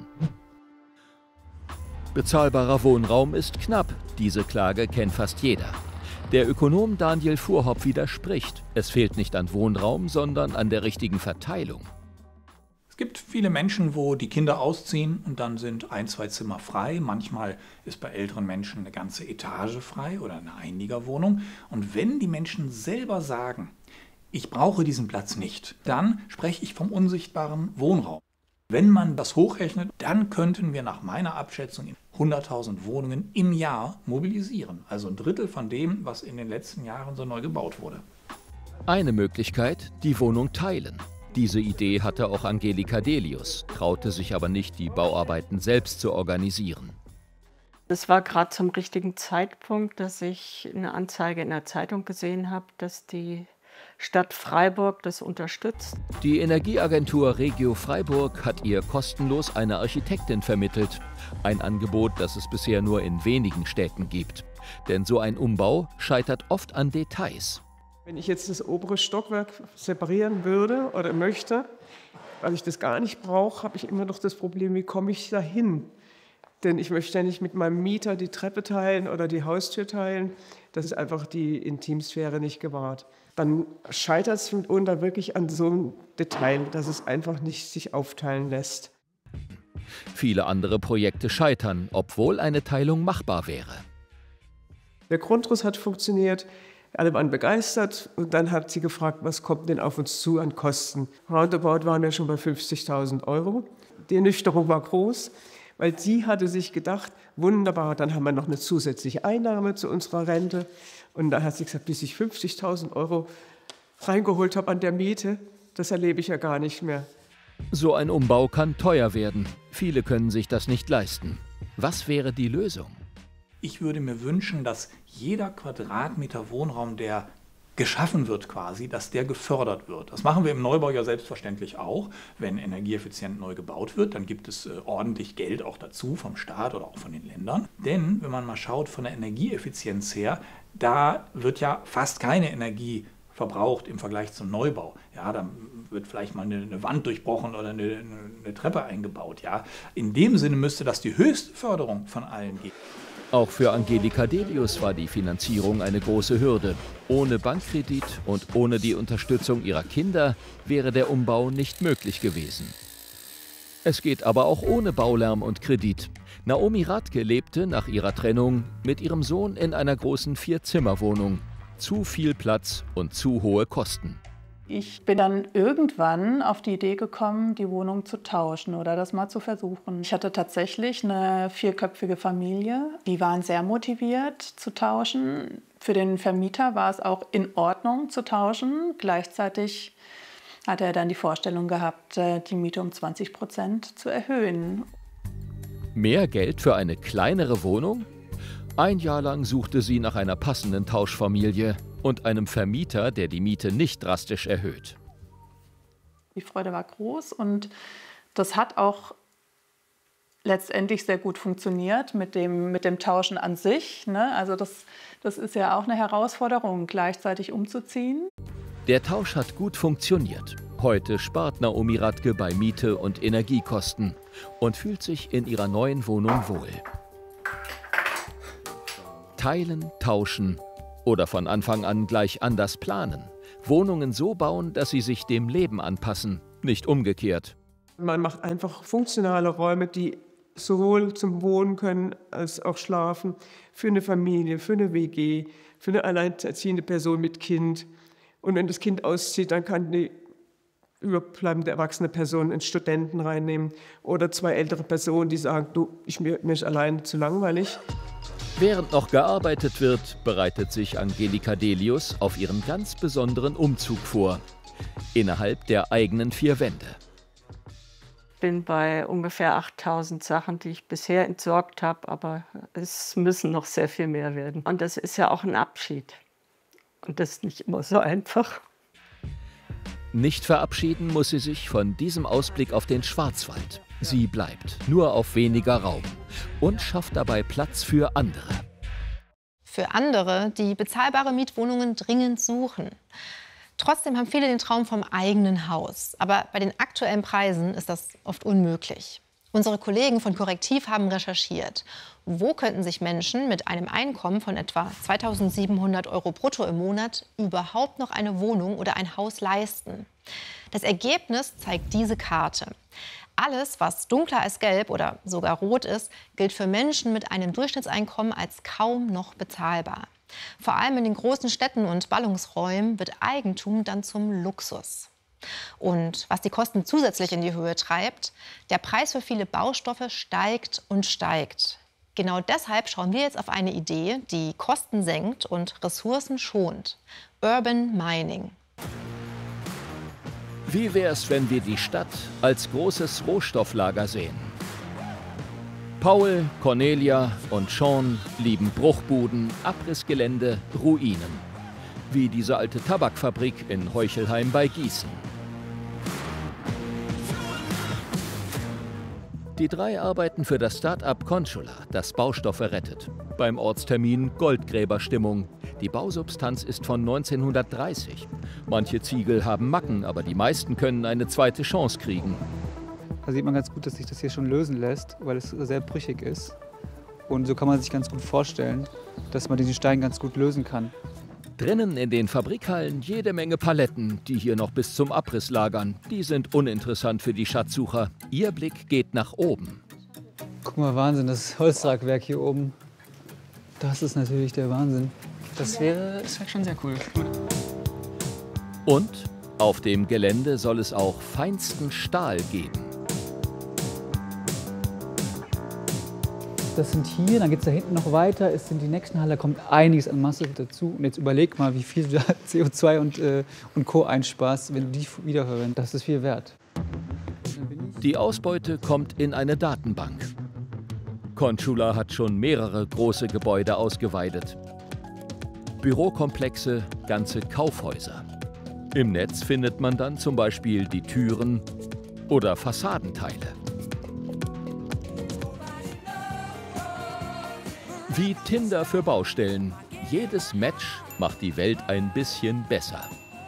Speaker 10: Bezahlbarer Wohnraum ist knapp. Diese Klage kennt fast jeder. Der Ökonom Daniel Fuhrhopp widerspricht. Es fehlt nicht an Wohnraum, sondern an der richtigen Verteilung.
Speaker 18: Es gibt viele Menschen, wo die Kinder ausziehen und dann sind 1, 2 Zimmer frei. Manchmal ist bei älteren Menschen eine ganze Etage frei oder eine Einliegerwohnung. Und wenn die Menschen selber sagen, ich brauche diesen Platz nicht, dann spreche ich vom unsichtbaren Wohnraum. Wenn man das hochrechnet, dann könnten wir nach meiner Abschätzung 100.000 Wohnungen im Jahr mobilisieren. Also 1/3 von dem, was in den letzten Jahren so neu gebaut wurde.
Speaker 10: Eine Möglichkeit, die Wohnung teilen. Diese Idee hatte auch Angelika Delius, traute sich aber nicht, die Bauarbeiten selbst zu organisieren.
Speaker 17: Es war gerade zum richtigen Zeitpunkt, dass ich eine Anzeige in der Zeitung gesehen habe, dass die Stadt Freiburg das unterstützt.
Speaker 10: Die Energieagentur Regio Freiburg hat ihr kostenlos eine Architektin vermittelt. Ein Angebot, das es bisher nur in wenigen Städten gibt. Denn so ein Umbau scheitert oft an Details.
Speaker 16: Wenn ich jetzt das obere Stockwerk separieren würde oder möchte, weil ich das gar nicht brauche, habe ich immer noch das Problem, wie komme ich da hin? Denn ich möchte ja nicht mit meinem Mieter die Treppe teilen oder die Haustür teilen. Das ist einfach die Intimsphäre nicht gewahrt. Dann scheitert es mitunter wirklich an so einem Detail, dass es einfach nicht sich aufteilen lässt.
Speaker 10: Viele andere Projekte scheitern, obwohl eine Teilung machbar wäre.
Speaker 16: Der Grundriss hat funktioniert, alle waren begeistert und dann hat sie gefragt, was kommt denn auf uns zu an Kosten. Roundabout waren wir schon bei 50.000 €. Die Ernüchterung war groß, weil sie hatte sich gedacht, wunderbar, dann haben wir noch eine zusätzliche Einnahme zu unserer Rente. Und da hat sie gesagt, bis ich 50.000 € reingeholt habe an der Miete, das erlebe ich ja gar nicht mehr.
Speaker 10: So ein Umbau kann teuer werden. Viele können sich das nicht leisten. Was wäre die Lösung?
Speaker 18: Ich würde mir wünschen, dass jeder Quadratmeter Wohnraum, der geschaffen wird quasi, dass der gefördert wird. Das machen wir im Neubau ja selbstverständlich auch. Wenn energieeffizient neu gebaut wird, dann gibt es ordentlich Geld auch dazu vom Staat oder auch von den Ländern. Denn wenn man mal schaut von der Energieeffizienz her, da wird ja fast keine Energie verbraucht im Vergleich zum Neubau. Ja, da wird vielleicht mal eine Wand durchbrochen oder eine Treppe eingebaut. Ja. In dem Sinne müsste das die höchste Förderung von allen geben.
Speaker 10: Auch für Angelika Delius war die Finanzierung eine große Hürde. Ohne Bankkredit und ohne die Unterstützung ihrer Kinder wäre der Umbau nicht möglich gewesen. Es geht aber auch ohne Baulärm und Kredit. Naomi Radke lebte nach ihrer Trennung mit ihrem Sohn in einer großen 4-Zimmer-Wohnung. Zu viel Platz und zu hohe Kosten.
Speaker 12: Ich bin dann irgendwann auf die Idee gekommen, die Wohnung zu tauschen oder das mal zu versuchen. Ich hatte tatsächlich eine 4-köpfige Familie. Die waren sehr motiviert zu tauschen. Für den Vermieter war es auch in Ordnung zu tauschen. Gleichzeitig hat er dann die Vorstellung gehabt, die Miete um 20% zu erhöhen.
Speaker 10: Mehr Geld für eine kleinere Wohnung? Ein Jahr lang suchte sie nach einer passenden Tauschfamilie und einem Vermieter, der die Miete nicht drastisch erhöht.
Speaker 12: Die Freude war groß und das hat auch letztendlich sehr gut funktioniert mit dem Tauschen an sich. Ne? Also das ist ja auch eine Herausforderung, gleichzeitig umzuziehen.
Speaker 10: Der Tausch hat gut funktioniert. Heute spart Naomi Radke bei Miete und Energiekosten und fühlt sich in ihrer neuen Wohnung wohl. Teilen, tauschen oder von Anfang an gleich anders planen. Wohnungen so bauen, dass sie sich dem Leben anpassen, nicht umgekehrt.
Speaker 16: Man macht einfach funktionale Räume, die sowohl zum Wohnen können als auch schlafen, für eine Familie, für eine WG, für eine alleinerziehende Person mit Kind. Und wenn das Kind auszieht, dann kann die überbleibende erwachsene Person einen Studenten reinnehmen oder 2 ältere Personen, die sagen, du, mir ist allein zu langweilig.
Speaker 10: Während noch gearbeitet wird, bereitet sich Angelika Delius auf ihren ganz besonderen Umzug vor. Innerhalb der eigenen 4 Wände.
Speaker 17: Ich bin bei ungefähr 8.000 Sachen, die ich bisher entsorgt habe, aber es müssen noch sehr viel mehr werden. Und das ist ja auch ein Abschied. Und das ist nicht immer so einfach.
Speaker 10: Nicht verabschieden muss sie sich von diesem Ausblick auf den Schwarzwald. Sie bleibt, nur auf weniger Raum und schafft dabei Platz für andere.
Speaker 14: Für andere, die bezahlbare Mietwohnungen dringend suchen. Trotzdem haben viele den Traum vom eigenen Haus. Aber bei den aktuellen Preisen ist das oft unmöglich. Unsere Kollegen von Correctiv haben recherchiert. Wo könnten sich Menschen mit einem Einkommen von etwa 2.700 € brutto im Monat überhaupt noch eine Wohnung oder ein Haus leisten? Das Ergebnis zeigt diese Karte. Alles, was dunkler als gelb oder sogar rot ist, gilt für Menschen mit einem Durchschnittseinkommen als kaum noch bezahlbar. Vor allem in den großen Städten und Ballungsräumen wird Eigentum dann zum Luxus. Und was die Kosten zusätzlich in die Höhe treibt, der Preis für viele Baustoffe steigt und steigt. Genau deshalb schauen wir jetzt auf eine Idee, die Kosten senkt und Ressourcen schont. Urban Mining.
Speaker 10: Wie wär's, wenn wir die Stadt als großes Rohstofflager sehen? Paul, Cornelia und Sean lieben Bruchbuden, Abrissgelände, Ruinen. Wie diese alte Tabakfabrik in Heuchelheim bei Gießen. Die 3 arbeiten für das Start-up Conchula, das Baustoffe rettet. Beim Ortstermin Goldgräberstimmung. Die Bausubstanz ist von 1930. Manche Ziegel haben Macken, aber die meisten können eine zweite Chance kriegen.
Speaker 19: Da sieht man ganz gut, dass sich das hier schon lösen lässt, weil es sehr brüchig ist. Und so kann man sich ganz gut vorstellen, dass man diesen Stein ganz gut lösen kann.
Speaker 10: Drinnen in den Fabrikhallen jede Menge Paletten, die hier noch bis zum Abriss lagern. Die sind uninteressant für die Schatzsucher. Ihr Blick geht nach oben.
Speaker 19: Guck mal, Wahnsinn, das Holztragwerk hier oben. Das ist natürlich der Wahnsinn. Das wäre schon sehr cool.
Speaker 10: Und auf dem Gelände soll es auch feinsten Stahl geben.
Speaker 19: Das sind hier, dann geht es da hinten noch weiter, es sind die nächsten Halle, da kommt einiges an Masse dazu. Und jetzt überleg mal, wie viel du da CO2 und Co. einsparst, wenn du die wiederverwendest. Das ist viel wert.
Speaker 10: Die Ausbeute kommt in eine Datenbank. Conchula hat schon mehrere große Gebäude ausgeweidet. Bürokomplexe, ganze Kaufhäuser. Im Netz findet man dann zum Beispiel die Türen oder Fassadenteile. Wie Tinder für Baustellen. Jedes Match macht die Welt ein bisschen besser.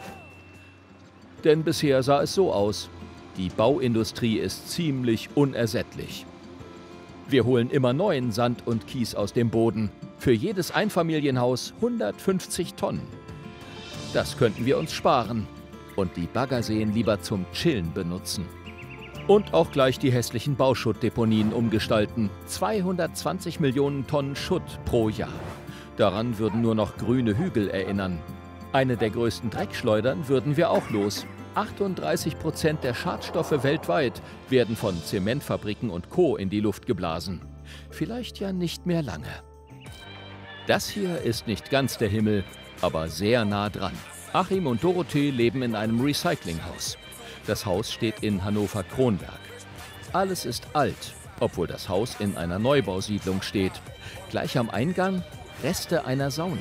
Speaker 10: Denn bisher sah es so aus. Die Bauindustrie ist ziemlich unersättlich. Wir holen immer neuen Sand und Kies aus dem Boden. Für jedes Einfamilienhaus 150 Tonnen. Das könnten wir uns sparen und die Baggerseen lieber zum Chillen benutzen. Und auch gleich die hässlichen Bauschuttdeponien umgestalten. 220 Millionen Tonnen Schutt pro Jahr. Daran würden nur noch grüne Hügel erinnern. Eine der größten Dreckschleudern würden wir auch los. 38% der Schadstoffe weltweit werden von Zementfabriken und Co. in die Luft geblasen. Vielleicht ja nicht mehr lange. Das hier ist nicht ganz der Himmel, aber sehr nah dran. Achim und Dorothee leben in einem Recyclinghaus. Das Haus steht in Hannover-Kronberg. Alles ist alt, obwohl das Haus in einer Neubausiedlung steht. Gleich am Eingang Reste einer Sauna.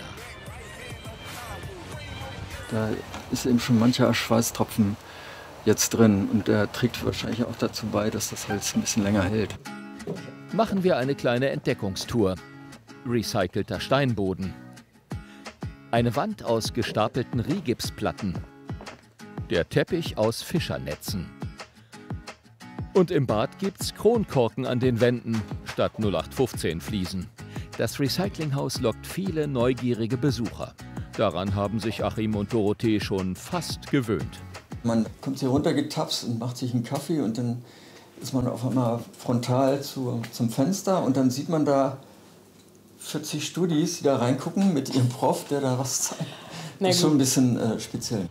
Speaker 20: Da ist eben schon mancher Schweißtropfen jetzt drin und der trägt wahrscheinlich auch dazu bei, dass das Holz ein bisschen länger hält.
Speaker 10: Machen wir eine kleine Entdeckungstour. Recycelter Steinboden. Eine Wand aus gestapelten Rigipsplatten. Der Teppich aus Fischernetzen. Und im Bad gibt's Kronkorken an den Wänden statt 0815 Fliesen. Das Recyclinghaus lockt viele neugierige Besucher. Daran haben sich Achim und Dorothee schon fast gewöhnt.
Speaker 20: Man kommt hier runtergetapst und macht sich einen Kaffee und dann ist man auf einmal frontal zum Fenster und dann sieht man da 40 Studis, die da reingucken mit ihrem Prof, der da was zeigt. Das ist schon ein bisschen speziell.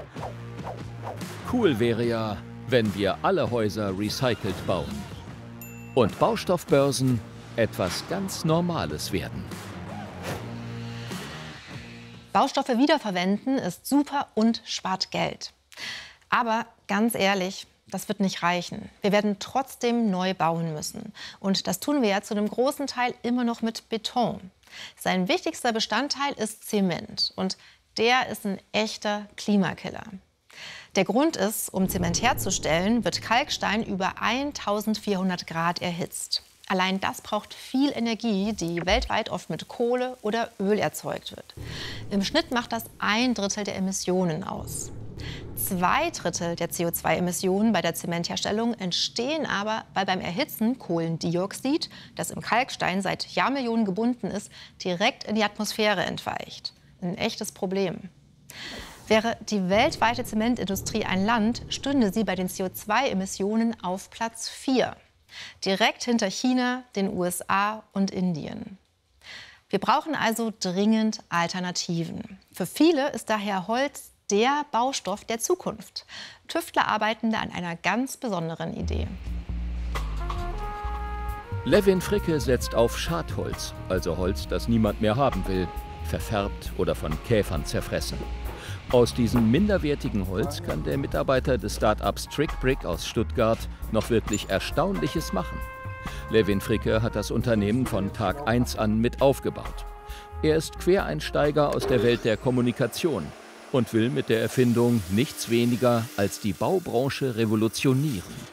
Speaker 10: Cool wäre ja, wenn wir alle Häuser recycelt bauen. Und Baustoffbörsen etwas ganz Normales werden.
Speaker 14: Baustoffe wiederverwenden ist super und spart Geld. Aber ganz ehrlich, das wird nicht reichen. Wir werden trotzdem neu bauen müssen. Und das tun wir ja zu einem großen Teil immer noch mit Beton. Sein wichtigster Bestandteil ist Zement. Und der ist ein echter Klimakiller. Der Grund ist, um Zement herzustellen, wird Kalkstein über 1400 Grad erhitzt. Allein das braucht viel Energie, die weltweit oft mit Kohle oder Öl erzeugt wird. Im Schnitt macht das 1/3 der Emissionen aus. 2/3 der CO2-Emissionen bei der Zementherstellung entstehen aber, weil beim Erhitzen Kohlendioxid, das im Kalkstein seit Jahrmillionen gebunden ist, direkt in die Atmosphäre entweicht. Ein echtes Problem. Wäre die weltweite Zementindustrie ein Land, stünde sie bei den CO2-Emissionen auf Platz 4. Direkt hinter China, den USA und Indien. Wir brauchen also dringend Alternativen. Für viele ist daher Holz der Baustoff der Zukunft. Tüftler arbeiten da an einer ganz besonderen Idee.
Speaker 10: Levin Fricke setzt auf Schadholz, also Holz, das niemand mehr haben will, verfärbt oder von Käfern zerfressen. Aus diesem minderwertigen Holz kann der Mitarbeiter des Start-ups TrickBrick aus Stuttgart noch wirklich Erstaunliches machen. Levin Fricke hat das Unternehmen von Tag 1 an mit aufgebaut. Er ist Quereinsteiger aus der Welt der Kommunikation und will mit der Erfindung nichts weniger als die Baubranche revolutionieren.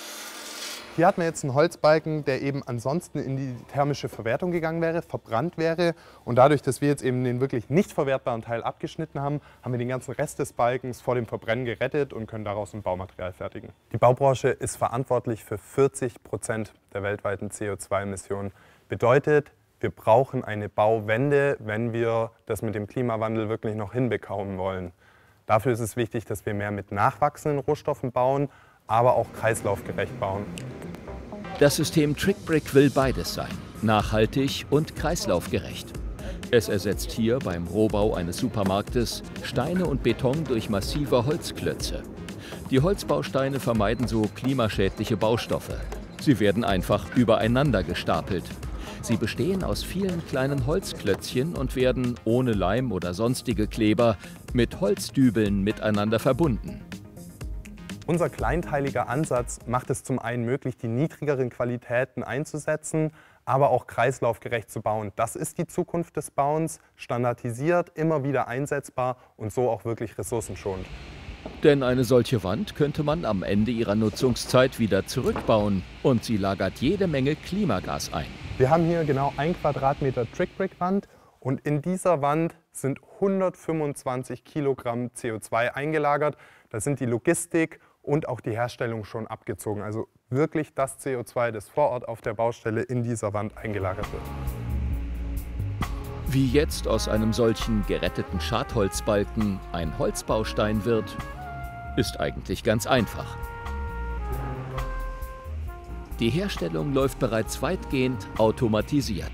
Speaker 21: Hier hat man jetzt einen Holzbalken, der eben ansonsten in die thermische Verwertung gegangen wäre, verbrannt wäre. Und dadurch, dass wir jetzt eben den wirklich nicht verwertbaren Teil abgeschnitten haben, haben wir den ganzen Rest des Balkens vor dem Verbrennen gerettet und können daraus ein Baumaterial fertigen. Die Baubranche ist verantwortlich für 40% der weltweiten CO2-Emissionen. Bedeutet, wir brauchen eine Bauwende, wenn wir das mit dem Klimawandel wirklich noch hinbekommen wollen. Dafür ist es wichtig, dass wir mehr mit nachwachsenden Rohstoffen bauen, aber auch kreislaufgerecht bauen.
Speaker 10: Das System TrickBrick will beides sein, nachhaltig und kreislaufgerecht. Es ersetzt hier beim Rohbau eines Supermarktes Steine und Beton durch massive Holzklötze. Die Holzbausteine vermeiden so klimaschädliche Baustoffe. Sie werden einfach übereinander gestapelt. Sie bestehen aus vielen kleinen Holzklötzchen und werden ohne Leim oder sonstige Kleber mit Holzdübeln miteinander verbunden.
Speaker 21: Unser kleinteiliger Ansatz macht es zum einen möglich, die niedrigeren Qualitäten einzusetzen, aber auch kreislaufgerecht zu bauen. Das ist die Zukunft des Bauens, standardisiert, immer wieder einsetzbar und so auch wirklich ressourcenschonend.
Speaker 10: Denn eine solche Wand könnte man am Ende ihrer Nutzungszeit wieder zurückbauen und sie lagert jede Menge Klimagas ein.
Speaker 21: Wir haben hier genau 1 Quadratmeter TrickBrick-Wand und in dieser Wand sind 125 Kilogramm CO2 eingelagert. Da sind die Logistik und auch die Herstellung schon abgezogen. Also wirklich das CO2, das vor Ort auf der Baustelle in dieser Wand eingelagert wird.
Speaker 10: Wie jetzt aus einem solchen geretteten Schadholzbalken ein Holzbaustein wird, ist eigentlich ganz einfach. Die Herstellung läuft bereits weitgehend automatisiert.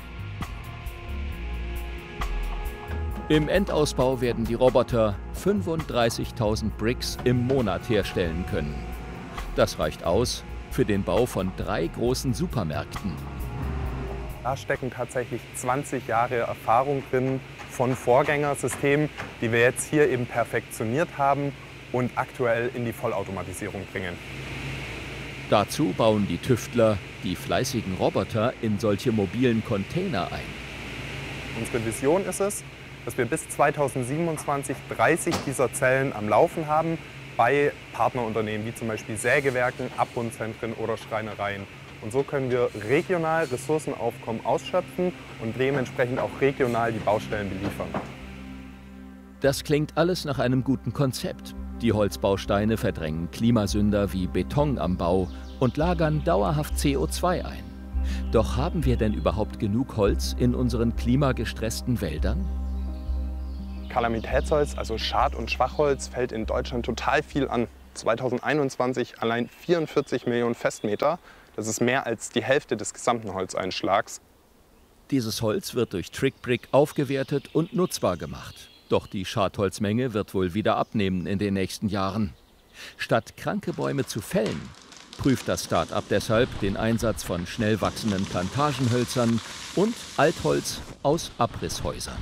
Speaker 10: Im Endausbau werden die Roboter 35.000 Bricks im Monat herstellen können. Das reicht aus für den Bau von 3 großen Supermärkten.
Speaker 21: Da stecken tatsächlich 20 Jahre Erfahrung drin von Vorgängersystemen, die wir jetzt hier eben perfektioniert haben und aktuell in die Vollautomatisierung bringen.
Speaker 10: Dazu bauen die Tüftler die fleißigen Roboter in solche mobilen Container ein.
Speaker 21: Unsere Vision ist es, dass wir bis 2027 30 dieser Zellen am Laufen haben bei Partnerunternehmen wie zum Beispiel Sägewerken, Abbundzentren oder Schreinereien. Und so können wir regional Ressourcenaufkommen ausschöpfen und dementsprechend auch regional die Baustellen beliefern.
Speaker 10: Das klingt alles nach einem guten Konzept. Die Holzbausteine verdrängen Klimasünder wie Beton am Bau und lagern dauerhaft CO2 ein. Doch haben wir denn überhaupt genug Holz in unseren klimagestressten Wäldern?
Speaker 21: Kalamitätsholz, also Schad- und Schwachholz, fällt in Deutschland total viel an. 2021 allein 44 Millionen Festmeter. Das ist mehr als die Hälfte des gesamten Holzeinschlags.
Speaker 10: Dieses Holz wird durch TrickBrick aufgewertet und nutzbar gemacht. Doch die Schadholzmenge wird wohl wieder abnehmen in den nächsten Jahren. Statt kranke Bäume zu fällen, prüft das Start-up deshalb den Einsatz von schnell wachsenden Plantagenhölzern und Altholz aus Abrisshäusern.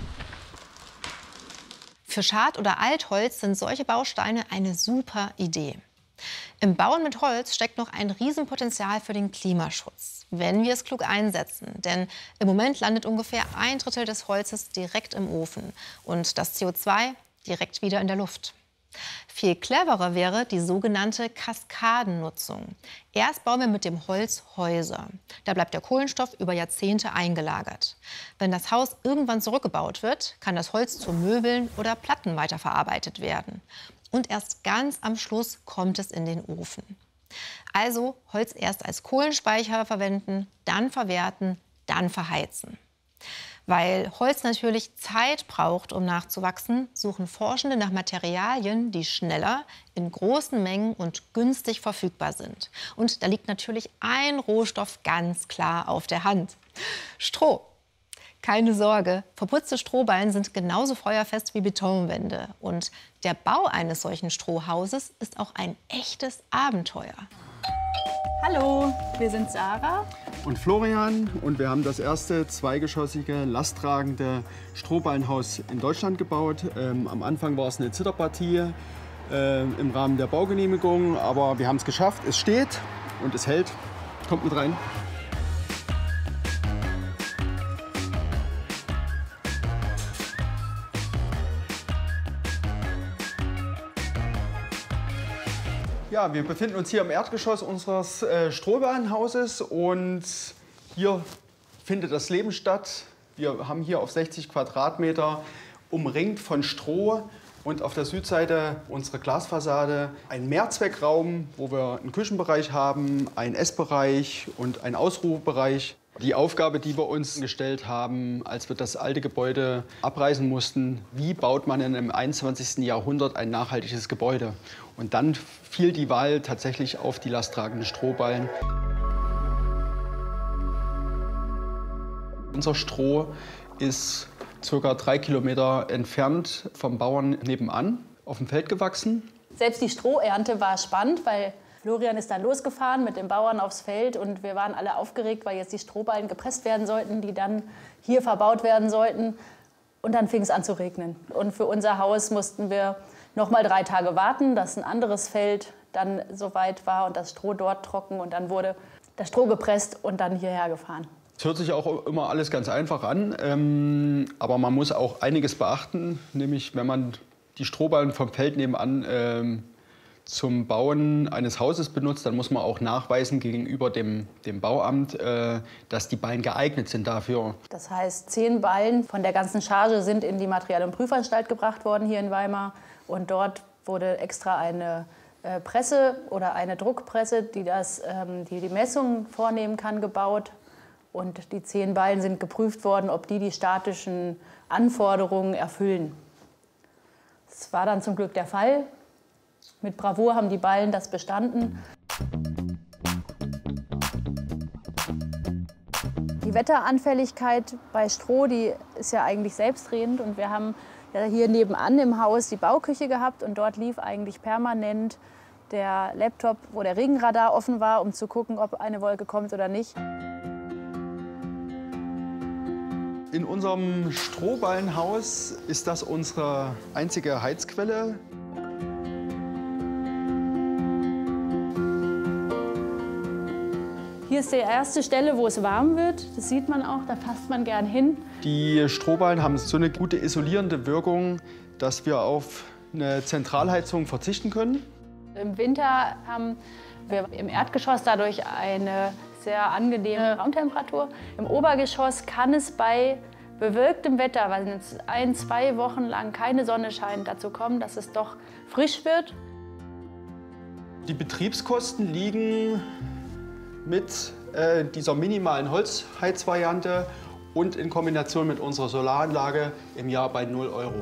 Speaker 14: Für Schad- oder Altholz sind solche Bausteine eine super Idee. Im Bauen mit Holz steckt noch ein Riesenpotenzial für den Klimaschutz, wenn wir es klug einsetzen. Denn im Moment landet ungefähr 1/3 des Holzes direkt im Ofen und das CO2 direkt wieder in der Luft. Viel cleverer wäre die sogenannte Kaskadennutzung. Erst bauen wir mit dem Holz Häuser. Da bleibt der Kohlenstoff über Jahrzehnte eingelagert. Wenn das Haus irgendwann zurückgebaut wird, kann das Holz zu Möbeln oder Platten weiterverarbeitet werden. Und erst ganz am Schluss kommt es in den Ofen. Also Holz erst als Kohlenspeicher verwenden, dann verwerten, dann verheizen. Weil Holz natürlich Zeit braucht, um nachzuwachsen, suchen Forschende nach Materialien, die schneller, in großen Mengen und günstig verfügbar sind. Und da liegt natürlich ein Rohstoff ganz klar auf der Hand: Stroh. Keine Sorge, verputzte Strohballen sind genauso feuerfest wie Betonwände. Und der Bau eines solchen Strohhauses ist auch ein echtes Abenteuer.
Speaker 4: Hallo, wir sind Sarah
Speaker 13: und Florian und wir haben das erste zweigeschossige, lasttragende Strohballenhaus in Deutschland gebaut. Am Anfang war es eine Zitterpartie im Rahmen der Baugenehmigung, aber wir haben es geschafft. Es steht und es hält. Kommt mit rein. Ja, wir befinden uns hier im Erdgeschoss unseres Strohballenhauses und hier findet das Leben statt. Wir haben hier auf 60 Quadratmeter umringt von Stroh und auf der Südseite unsere Glasfassade einen Mehrzweckraum, wo wir einen Küchenbereich haben, einen Essbereich und einen Ausruhebereich. Die Aufgabe, die wir uns gestellt haben, als wir das alte Gebäude abreißen mussten: Wie baut man denn im 21. Jahrhundert ein nachhaltiges Gebäude? Und dann fiel die Wahl tatsächlich auf die lasttragenden Strohballen. Unser Stroh ist ca. 3 Kilometer entfernt vom Bauern nebenan auf dem Feld gewachsen.
Speaker 4: Selbst die Strohernte war spannend, weil Florian ist dann losgefahren mit den Bauern aufs Feld und wir waren alle aufgeregt, weil jetzt die Strohballen gepresst werden sollten, die dann hier verbaut werden sollten. Und dann fing es an zu regnen. Und für unser Haus mussten wir noch mal 3 Tage warten, dass ein anderes Feld dann soweit war und das Stroh dort trocken. Und dann wurde das Stroh gepresst und dann hierher gefahren.
Speaker 13: Es hört sich auch immer alles ganz einfach an, aber man muss auch einiges beachten. Nämlich, wenn man die Strohballen vom Feld nebenan zum Bauen eines Hauses benutzt, dann muss man auch nachweisen gegenüber dem Bauamt, dass die Ballen geeignet sind dafür.
Speaker 4: Das heißt, 10 Ballen von der ganzen Charge sind in die Material- und Prüfanstalt gebracht worden hier in Weimar. Und dort wurde extra eine Presse oder eine Druckpresse, die die Messungen vornehmen kann, gebaut. Und die 10 Ballen sind geprüft worden, ob die statischen Anforderungen erfüllen. Das war dann zum Glück der Fall. Mit Bravour haben die Ballen das bestanden. Die Wetteranfälligkeit bei Stroh, die ist ja eigentlich selbstredend. Und wir haben ja hier nebenan im Haus die Bauküche gehabt. Und dort lief eigentlich permanent der Laptop, wo der Regenradar offen war, um zu gucken, ob eine Wolke kommt oder nicht.
Speaker 13: In unserem Strohballenhaus ist das unsere einzige Heizquelle.
Speaker 4: Hier ist die erste Stelle, wo es warm wird. Das sieht man auch, da passt man gern hin.
Speaker 13: Die Strohballen haben so eine gute isolierende Wirkung, dass wir auf eine Zentralheizung verzichten können.
Speaker 4: Im Winter haben Wir haben im Erdgeschoss dadurch eine sehr angenehme Raumtemperatur. Im Obergeschoss kann es bei bewölktem Wetter, weil jetzt 1-2 Wochen lang keine Sonne scheint, dazu kommen, dass es doch frisch wird.
Speaker 13: Die Betriebskosten liegen mit dieser minimalen Holzheizvariante und in Kombination mit unserer Solaranlage im Jahr bei 0 €.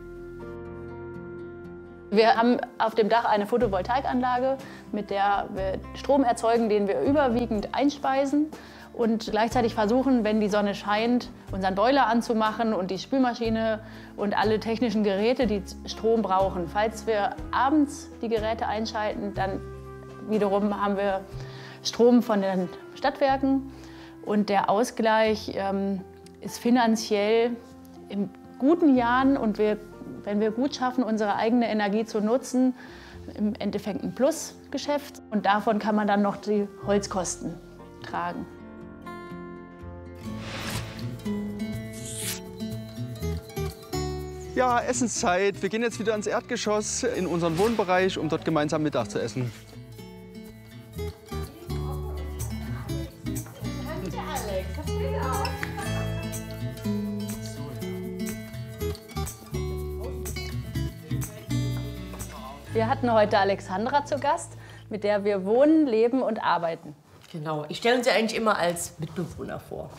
Speaker 4: Wir haben auf dem Dach eine Photovoltaikanlage, mit der wir Strom erzeugen, den wir überwiegend einspeisen und gleichzeitig versuchen, wenn die Sonne scheint, unseren Boiler anzumachen und die Spülmaschine und alle technischen Geräte, die Strom brauchen. Falls wir abends die Geräte einschalten, dann wiederum haben wir Strom von den Stadtwerken und der Ausgleich ist finanziell in guten Jahren und wenn wir gut schaffen, unsere eigene Energie zu nutzen, im Endeffekt ein Plusgeschäft. Und davon kann man dann noch die Holzkosten tragen.
Speaker 13: Ja, Essenszeit. Wir gehen jetzt wieder ins Erdgeschoss in unseren Wohnbereich, um dort gemeinsam Mittag zu essen.
Speaker 4: Wir hatten heute Alexandra zu Gast, mit der wir wohnen, leben und arbeiten.
Speaker 5: Genau, ich stelle uns ja eigentlich immer als Mitbewohner vor.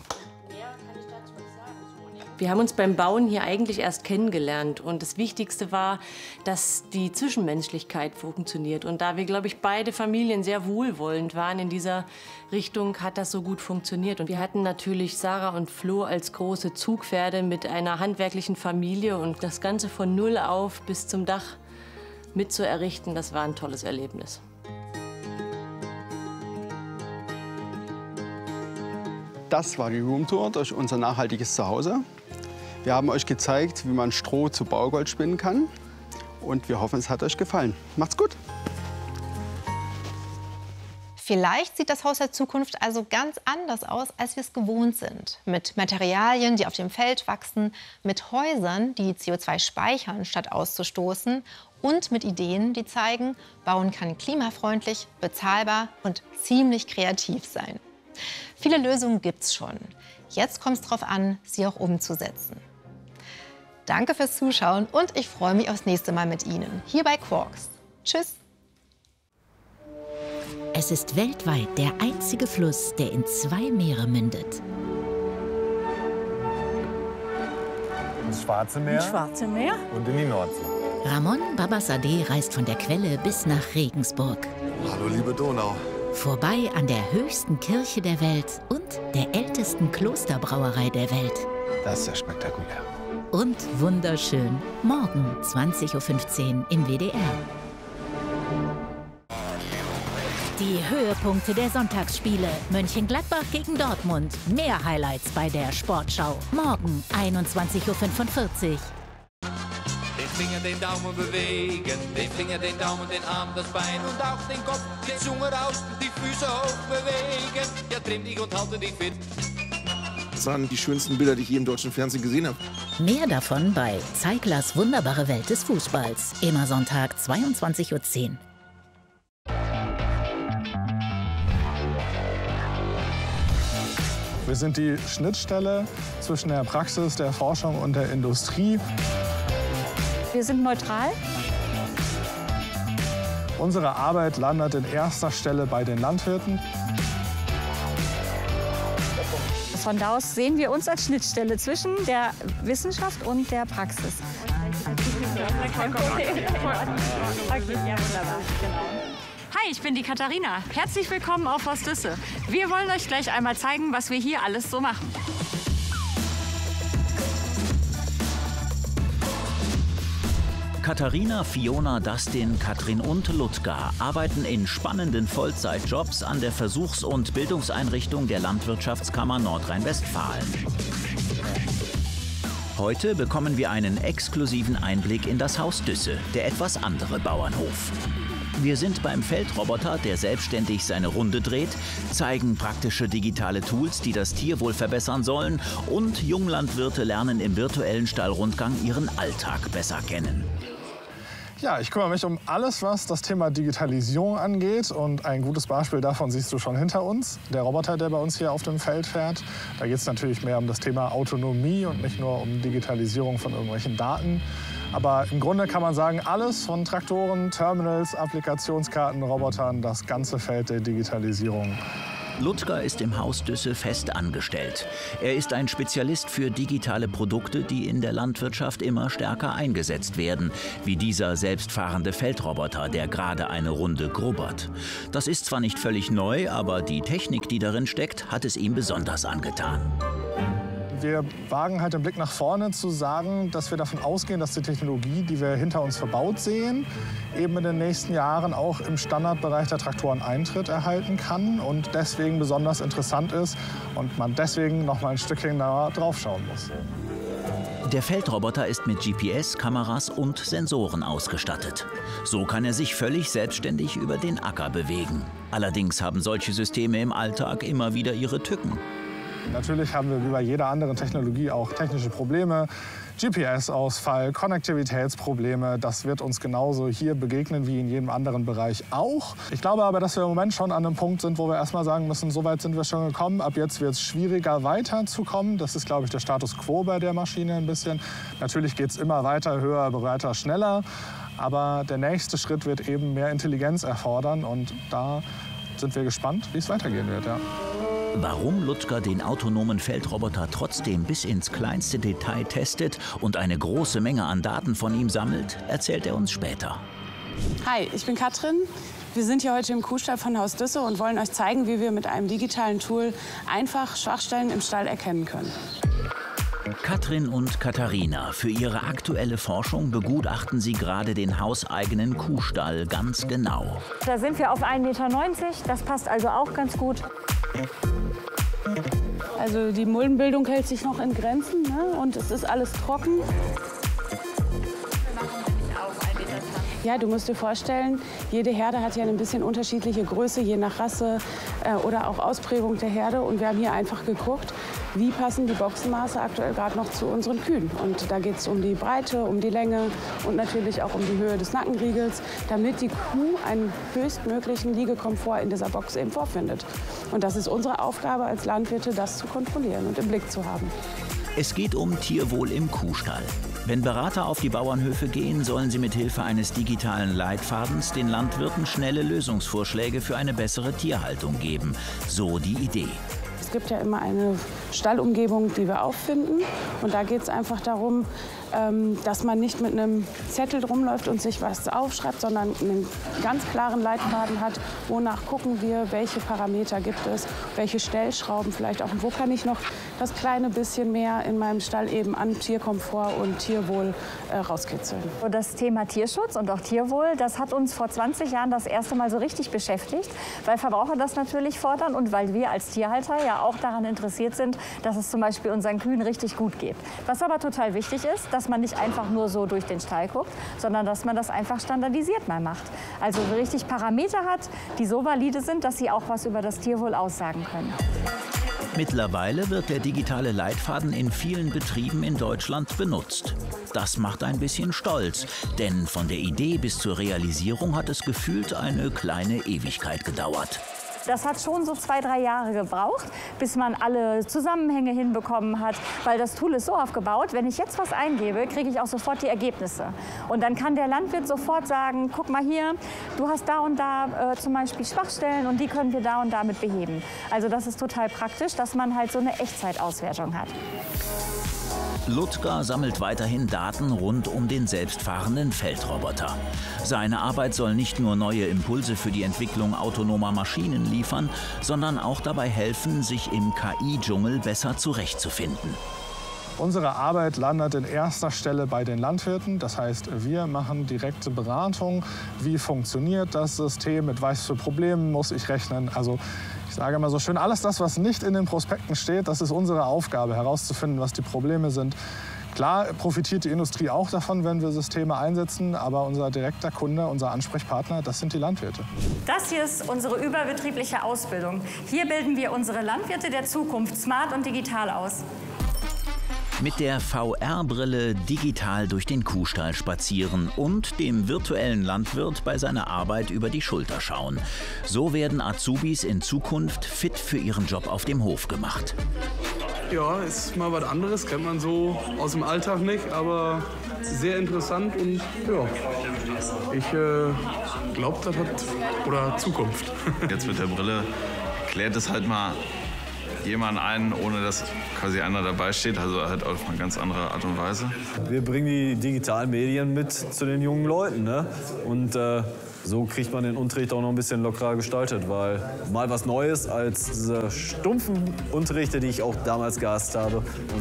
Speaker 5: Wir haben uns beim Bauen hier eigentlich erst kennengelernt und das Wichtigste war, dass die Zwischenmenschlichkeit funktioniert. Und da wir, glaube ich, beide Familien sehr wohlwollend waren in dieser Richtung, hat das so gut funktioniert. Und wir hatten natürlich Sarah und Flo als große Zugpferde mit einer handwerklichen Familie und das Ganze von Null auf bis zum Dach mitzuerrichten, das war ein tolles Erlebnis.
Speaker 13: Das war die Roomtour durch unser nachhaltiges Zuhause. Wir haben euch gezeigt, wie man Stroh zu Baugold spinnen kann. Und wir hoffen, es hat euch gefallen. Macht's gut!
Speaker 14: Vielleicht sieht das Haus der Zukunft also ganz anders aus, als wir es gewohnt sind. Mit Materialien, die auf dem Feld wachsen, mit Häusern, die CO2 speichern, statt auszustoßen und mit Ideen, die zeigen, Bauen kann klimafreundlich, bezahlbar und ziemlich kreativ sein. Viele Lösungen gibt's schon. Jetzt kommt es darauf an, sie auch umzusetzen. Danke fürs Zuschauen und ich freue mich aufs nächste Mal mit Ihnen, hier bei Quarks. Tschüss!
Speaker 22: Es ist weltweit der einzige Fluss, der in 2 Meere mündet.
Speaker 23: Ins Schwarze Meer.
Speaker 22: Schwarze Meer.
Speaker 23: Und in die Nordsee.
Speaker 22: Ramon Babassadeh reist von der Quelle bis nach Regensburg.
Speaker 23: Hallo, liebe Donau.
Speaker 22: Vorbei an der höchsten Kirche der Welt und der ältesten Klosterbrauerei der Welt.
Speaker 23: Das ist ja spektakulär.
Speaker 22: Und wunderschön. Morgen 20:15 Uhr im WDR. Die Höhepunkte der Sonntagsspiele. Mönchengladbach gegen Dortmund. Mehr Highlights bei der Sportschau. Morgen 21:45 Uhr.
Speaker 7: Den Finger, den Daumen bewegen, den Finger, den Daumen, den Arm, das Bein und auch den Kopf, die Zunge raus, die Füße hoch bewegen. Ja, trimm dich und halte dich fit.
Speaker 23: Das waren die schönsten Bilder, die ich je im deutschen Fernsehen gesehen habe.
Speaker 22: Mehr davon bei Zeiglers wunderbare Welt des Fußballs. Immer Sonntag 22:10 Uhr.
Speaker 23: Wir sind die Schnittstelle zwischen der Praxis, der Forschung und der Industrie.
Speaker 24: Wir sind neutral.
Speaker 23: Unsere Arbeit landet in erster Stelle bei den Landwirten.
Speaker 24: Von da aus sehen wir uns als Schnittstelle zwischen der Wissenschaft und der Praxis. Hi, ich bin die Katharina. Herzlich willkommen auf Haus Düsse. Wir wollen euch gleich einmal zeigen, was wir hier alles so machen.
Speaker 25: Katharina, Fiona, Dustin, Katrin und Ludger arbeiten in spannenden Vollzeitjobs an der Versuchs- und Bildungseinrichtung der Landwirtschaftskammer Nordrhein-Westfalen. Heute bekommen wir einen exklusiven Einblick in das Haus Düsse, der etwas andere Bauernhof. Wir sind beim Feldroboter, der selbstständig seine Runde dreht, zeigen praktische digitale Tools, die das Tierwohl verbessern sollen, und Junglandwirte lernen im virtuellen Stallrundgang ihren Alltag besser kennen.
Speaker 23: Ja, ich kümmere mich um alles, was das Thema Digitalisierung angeht. Und ein gutes Beispiel davon siehst du schon hinter uns. Der Roboter, der bei uns hier auf dem Feld fährt. Da geht es natürlich mehr um das Thema Autonomie und nicht nur um Digitalisierung von irgendwelchen Daten. Aber im Grunde kann man sagen, alles von Traktoren, Terminals, Applikationskarten, Robotern, das ganze Feld der Digitalisierung.
Speaker 25: Ludger ist im Haus Düsse fest angestellt. Er ist ein Spezialist für digitale Produkte, die in der Landwirtschaft immer stärker eingesetzt werden, wie dieser selbstfahrende Feldroboter, der gerade eine Runde grubbert. Das ist zwar nicht völlig neu, aber die Technik, die darin steckt, hat es ihm besonders angetan.
Speaker 23: Wir wagen halt den Blick nach vorne zu sagen, dass wir davon ausgehen, dass die Technologie, die wir hinter uns verbaut sehen, eben in den nächsten Jahren auch im Standardbereich der Traktoren Eintritt erhalten kann und deswegen besonders interessant ist und man deswegen noch mal ein Stückchen genauer drauf schauen muss.
Speaker 25: Der Feldroboter ist mit GPS, Kameras und Sensoren ausgestattet. So kann er sich völlig selbstständig über den Acker bewegen. Allerdings haben solche Systeme im Alltag immer wieder ihre Tücken.
Speaker 23: Natürlich haben wir wie bei jeder anderen Technologie auch technische Probleme. GPS-Ausfall, Konnektivitätsprobleme, das wird uns genauso hier begegnen wie in jedem anderen Bereich auch. Ich glaube aber, dass wir im Moment schon an einem Punkt sind, wo wir erstmal sagen müssen, so weit sind wir schon gekommen. Ab jetzt wird es schwieriger, weiterzukommen. Das ist, glaube ich, der Status quo bei der Maschine ein bisschen. Natürlich geht es immer weiter, höher, breiter, schneller. Aber der nächste Schritt wird eben mehr Intelligenz erfordern. Und da sind wir gespannt, wie es weitergehen wird. Ja.
Speaker 25: Warum Ludger den autonomen Feldroboter trotzdem bis ins kleinste Detail testet und eine große Menge an Daten von ihm sammelt, erzählt er uns später.
Speaker 1: Hi, ich bin Katrin. Wir sind hier heute im Kuhstall von Haus Düsse und wollen euch zeigen, wie wir mit einem digitalen Tool einfach Schwachstellen im Stall erkennen können.
Speaker 25: Katrin und Katharina, für ihre aktuelle Forschung begutachten sie gerade den hauseigenen Kuhstall ganz genau.
Speaker 2: Da sind wir auf 1,90 Meter, das passt also auch ganz gut.
Speaker 1: Also die Muldenbildung hält sich noch in Grenzen, ne? Und es ist alles trocken. Ja, du musst dir vorstellen, jede Herde hat ja ein bisschen unterschiedliche Größe, je nach Rasse oder auch Ausprägung der Herde. Und wir haben hier einfach geguckt, wie passen die Boxenmaße aktuell gerade noch zu unseren Kühen. Und da geht es um die Breite, um die Länge und natürlich auch um die Höhe des Nackenriegels, damit die Kuh einen höchstmöglichen Liegekomfort in dieser Box eben vorfindet. Und das ist unsere Aufgabe als Landwirte, das zu kontrollieren und im Blick zu haben.
Speaker 25: Es geht um Tierwohl im Kuhstall. Wenn Berater auf die Bauernhöfe gehen, sollen sie mit Hilfe eines digitalen Leitfadens den Landwirten schnelle Lösungsvorschläge für eine bessere Tierhaltung geben. So die Idee.
Speaker 1: Es gibt ja immer eine Stallumgebung, die wir auffinden. Und da geht es einfach darum, dass man nicht mit einem Zettel rumläuft und sich was aufschreibt, sondern einen ganz klaren Leitfaden hat, wonach gucken wir, welche Parameter gibt es, welche Stellschrauben vielleicht auch und wo kann ich noch das kleine bisschen mehr in meinem Stall eben an Tierkomfort und Tierwohl rauskitzeln.
Speaker 2: Das Thema Tierschutz und auch Tierwohl, das hat uns vor 20 Jahren das erste Mal so richtig beschäftigt, weil Verbraucher das natürlich fordern und weil wir als Tierhalter ja auch daran interessiert sind, dass es zum Beispiel unseren Kühen richtig gut geht. Was aber total wichtig ist, dass man nicht einfach nur so durch den Stall guckt, sondern dass man das einfach standardisiert mal macht. Also richtig Parameter hat, die so valide sind, dass sie auch was über das Tierwohl aussagen können.
Speaker 25: Mittlerweile wird der digitale Leitfaden in vielen Betrieben in Deutschland benutzt. Das macht ein bisschen stolz, denn von der Idee bis zur Realisierung hat es gefühlt eine kleine Ewigkeit gedauert.
Speaker 2: Das hat schon so 2-3 Jahre gebraucht, bis man alle Zusammenhänge hinbekommen hat, weil das Tool ist so aufgebaut, wenn ich jetzt was eingebe, kriege ich auch sofort die Ergebnisse. Und dann kann der Landwirt sofort sagen, guck mal hier, du hast da und da zum Beispiel Schwachstellen und die können wir da und damit beheben. Also das ist total praktisch, dass man halt so eine Echtzeitauswertung hat.
Speaker 25: Ludger sammelt weiterhin Daten rund um den selbstfahrenden Feldroboter. Seine Arbeit soll nicht nur neue Impulse für die Entwicklung autonomer Maschinen liefern, sondern auch dabei helfen, sich im KI-Dschungel besser zurechtzufinden.
Speaker 23: Unsere Arbeit landet in erster Stelle bei den Landwirten. Das heißt, wir machen direkte Beratung. Wie funktioniert das System? Mit was für Problemen muss ich rechnen? Also ich sage immer so schön, alles das, was nicht in den Prospekten steht, das ist unsere Aufgabe, herauszufinden, was die Probleme sind. Klar profitiert die Industrie auch davon, wenn wir Systeme einsetzen, aber unser direkter Kunde, unser Ansprechpartner, das sind die Landwirte.
Speaker 2: Das hier ist unsere überbetriebliche Ausbildung. Hier bilden wir unsere Landwirte der Zukunft smart und digital aus.
Speaker 25: Mit der VR-Brille digital durch den Kuhstall spazieren und dem virtuellen Landwirt bei seiner Arbeit über die Schulter schauen. So werden Azubis in Zukunft fit für ihren Job auf dem Hof gemacht.
Speaker 3: Ja, ist mal was anderes, kennt man so aus dem Alltag nicht, aber sehr interessant und ja, ich glaube, das hat Zukunft.
Speaker 6: Jetzt mit der Brille klärt es halt mal jemand ein, ohne dass quasi einer dabei steht, also halt auf eine ganz andere Art und Weise.
Speaker 8: Wir bringen die digitalen Medien mit zu den jungen Leuten, ne? Und so kriegt man den Unterricht auch noch ein bisschen lockerer gestaltet, weil mal was Neues als diese stumpfen Unterrichte, die ich auch damals gehasst habe.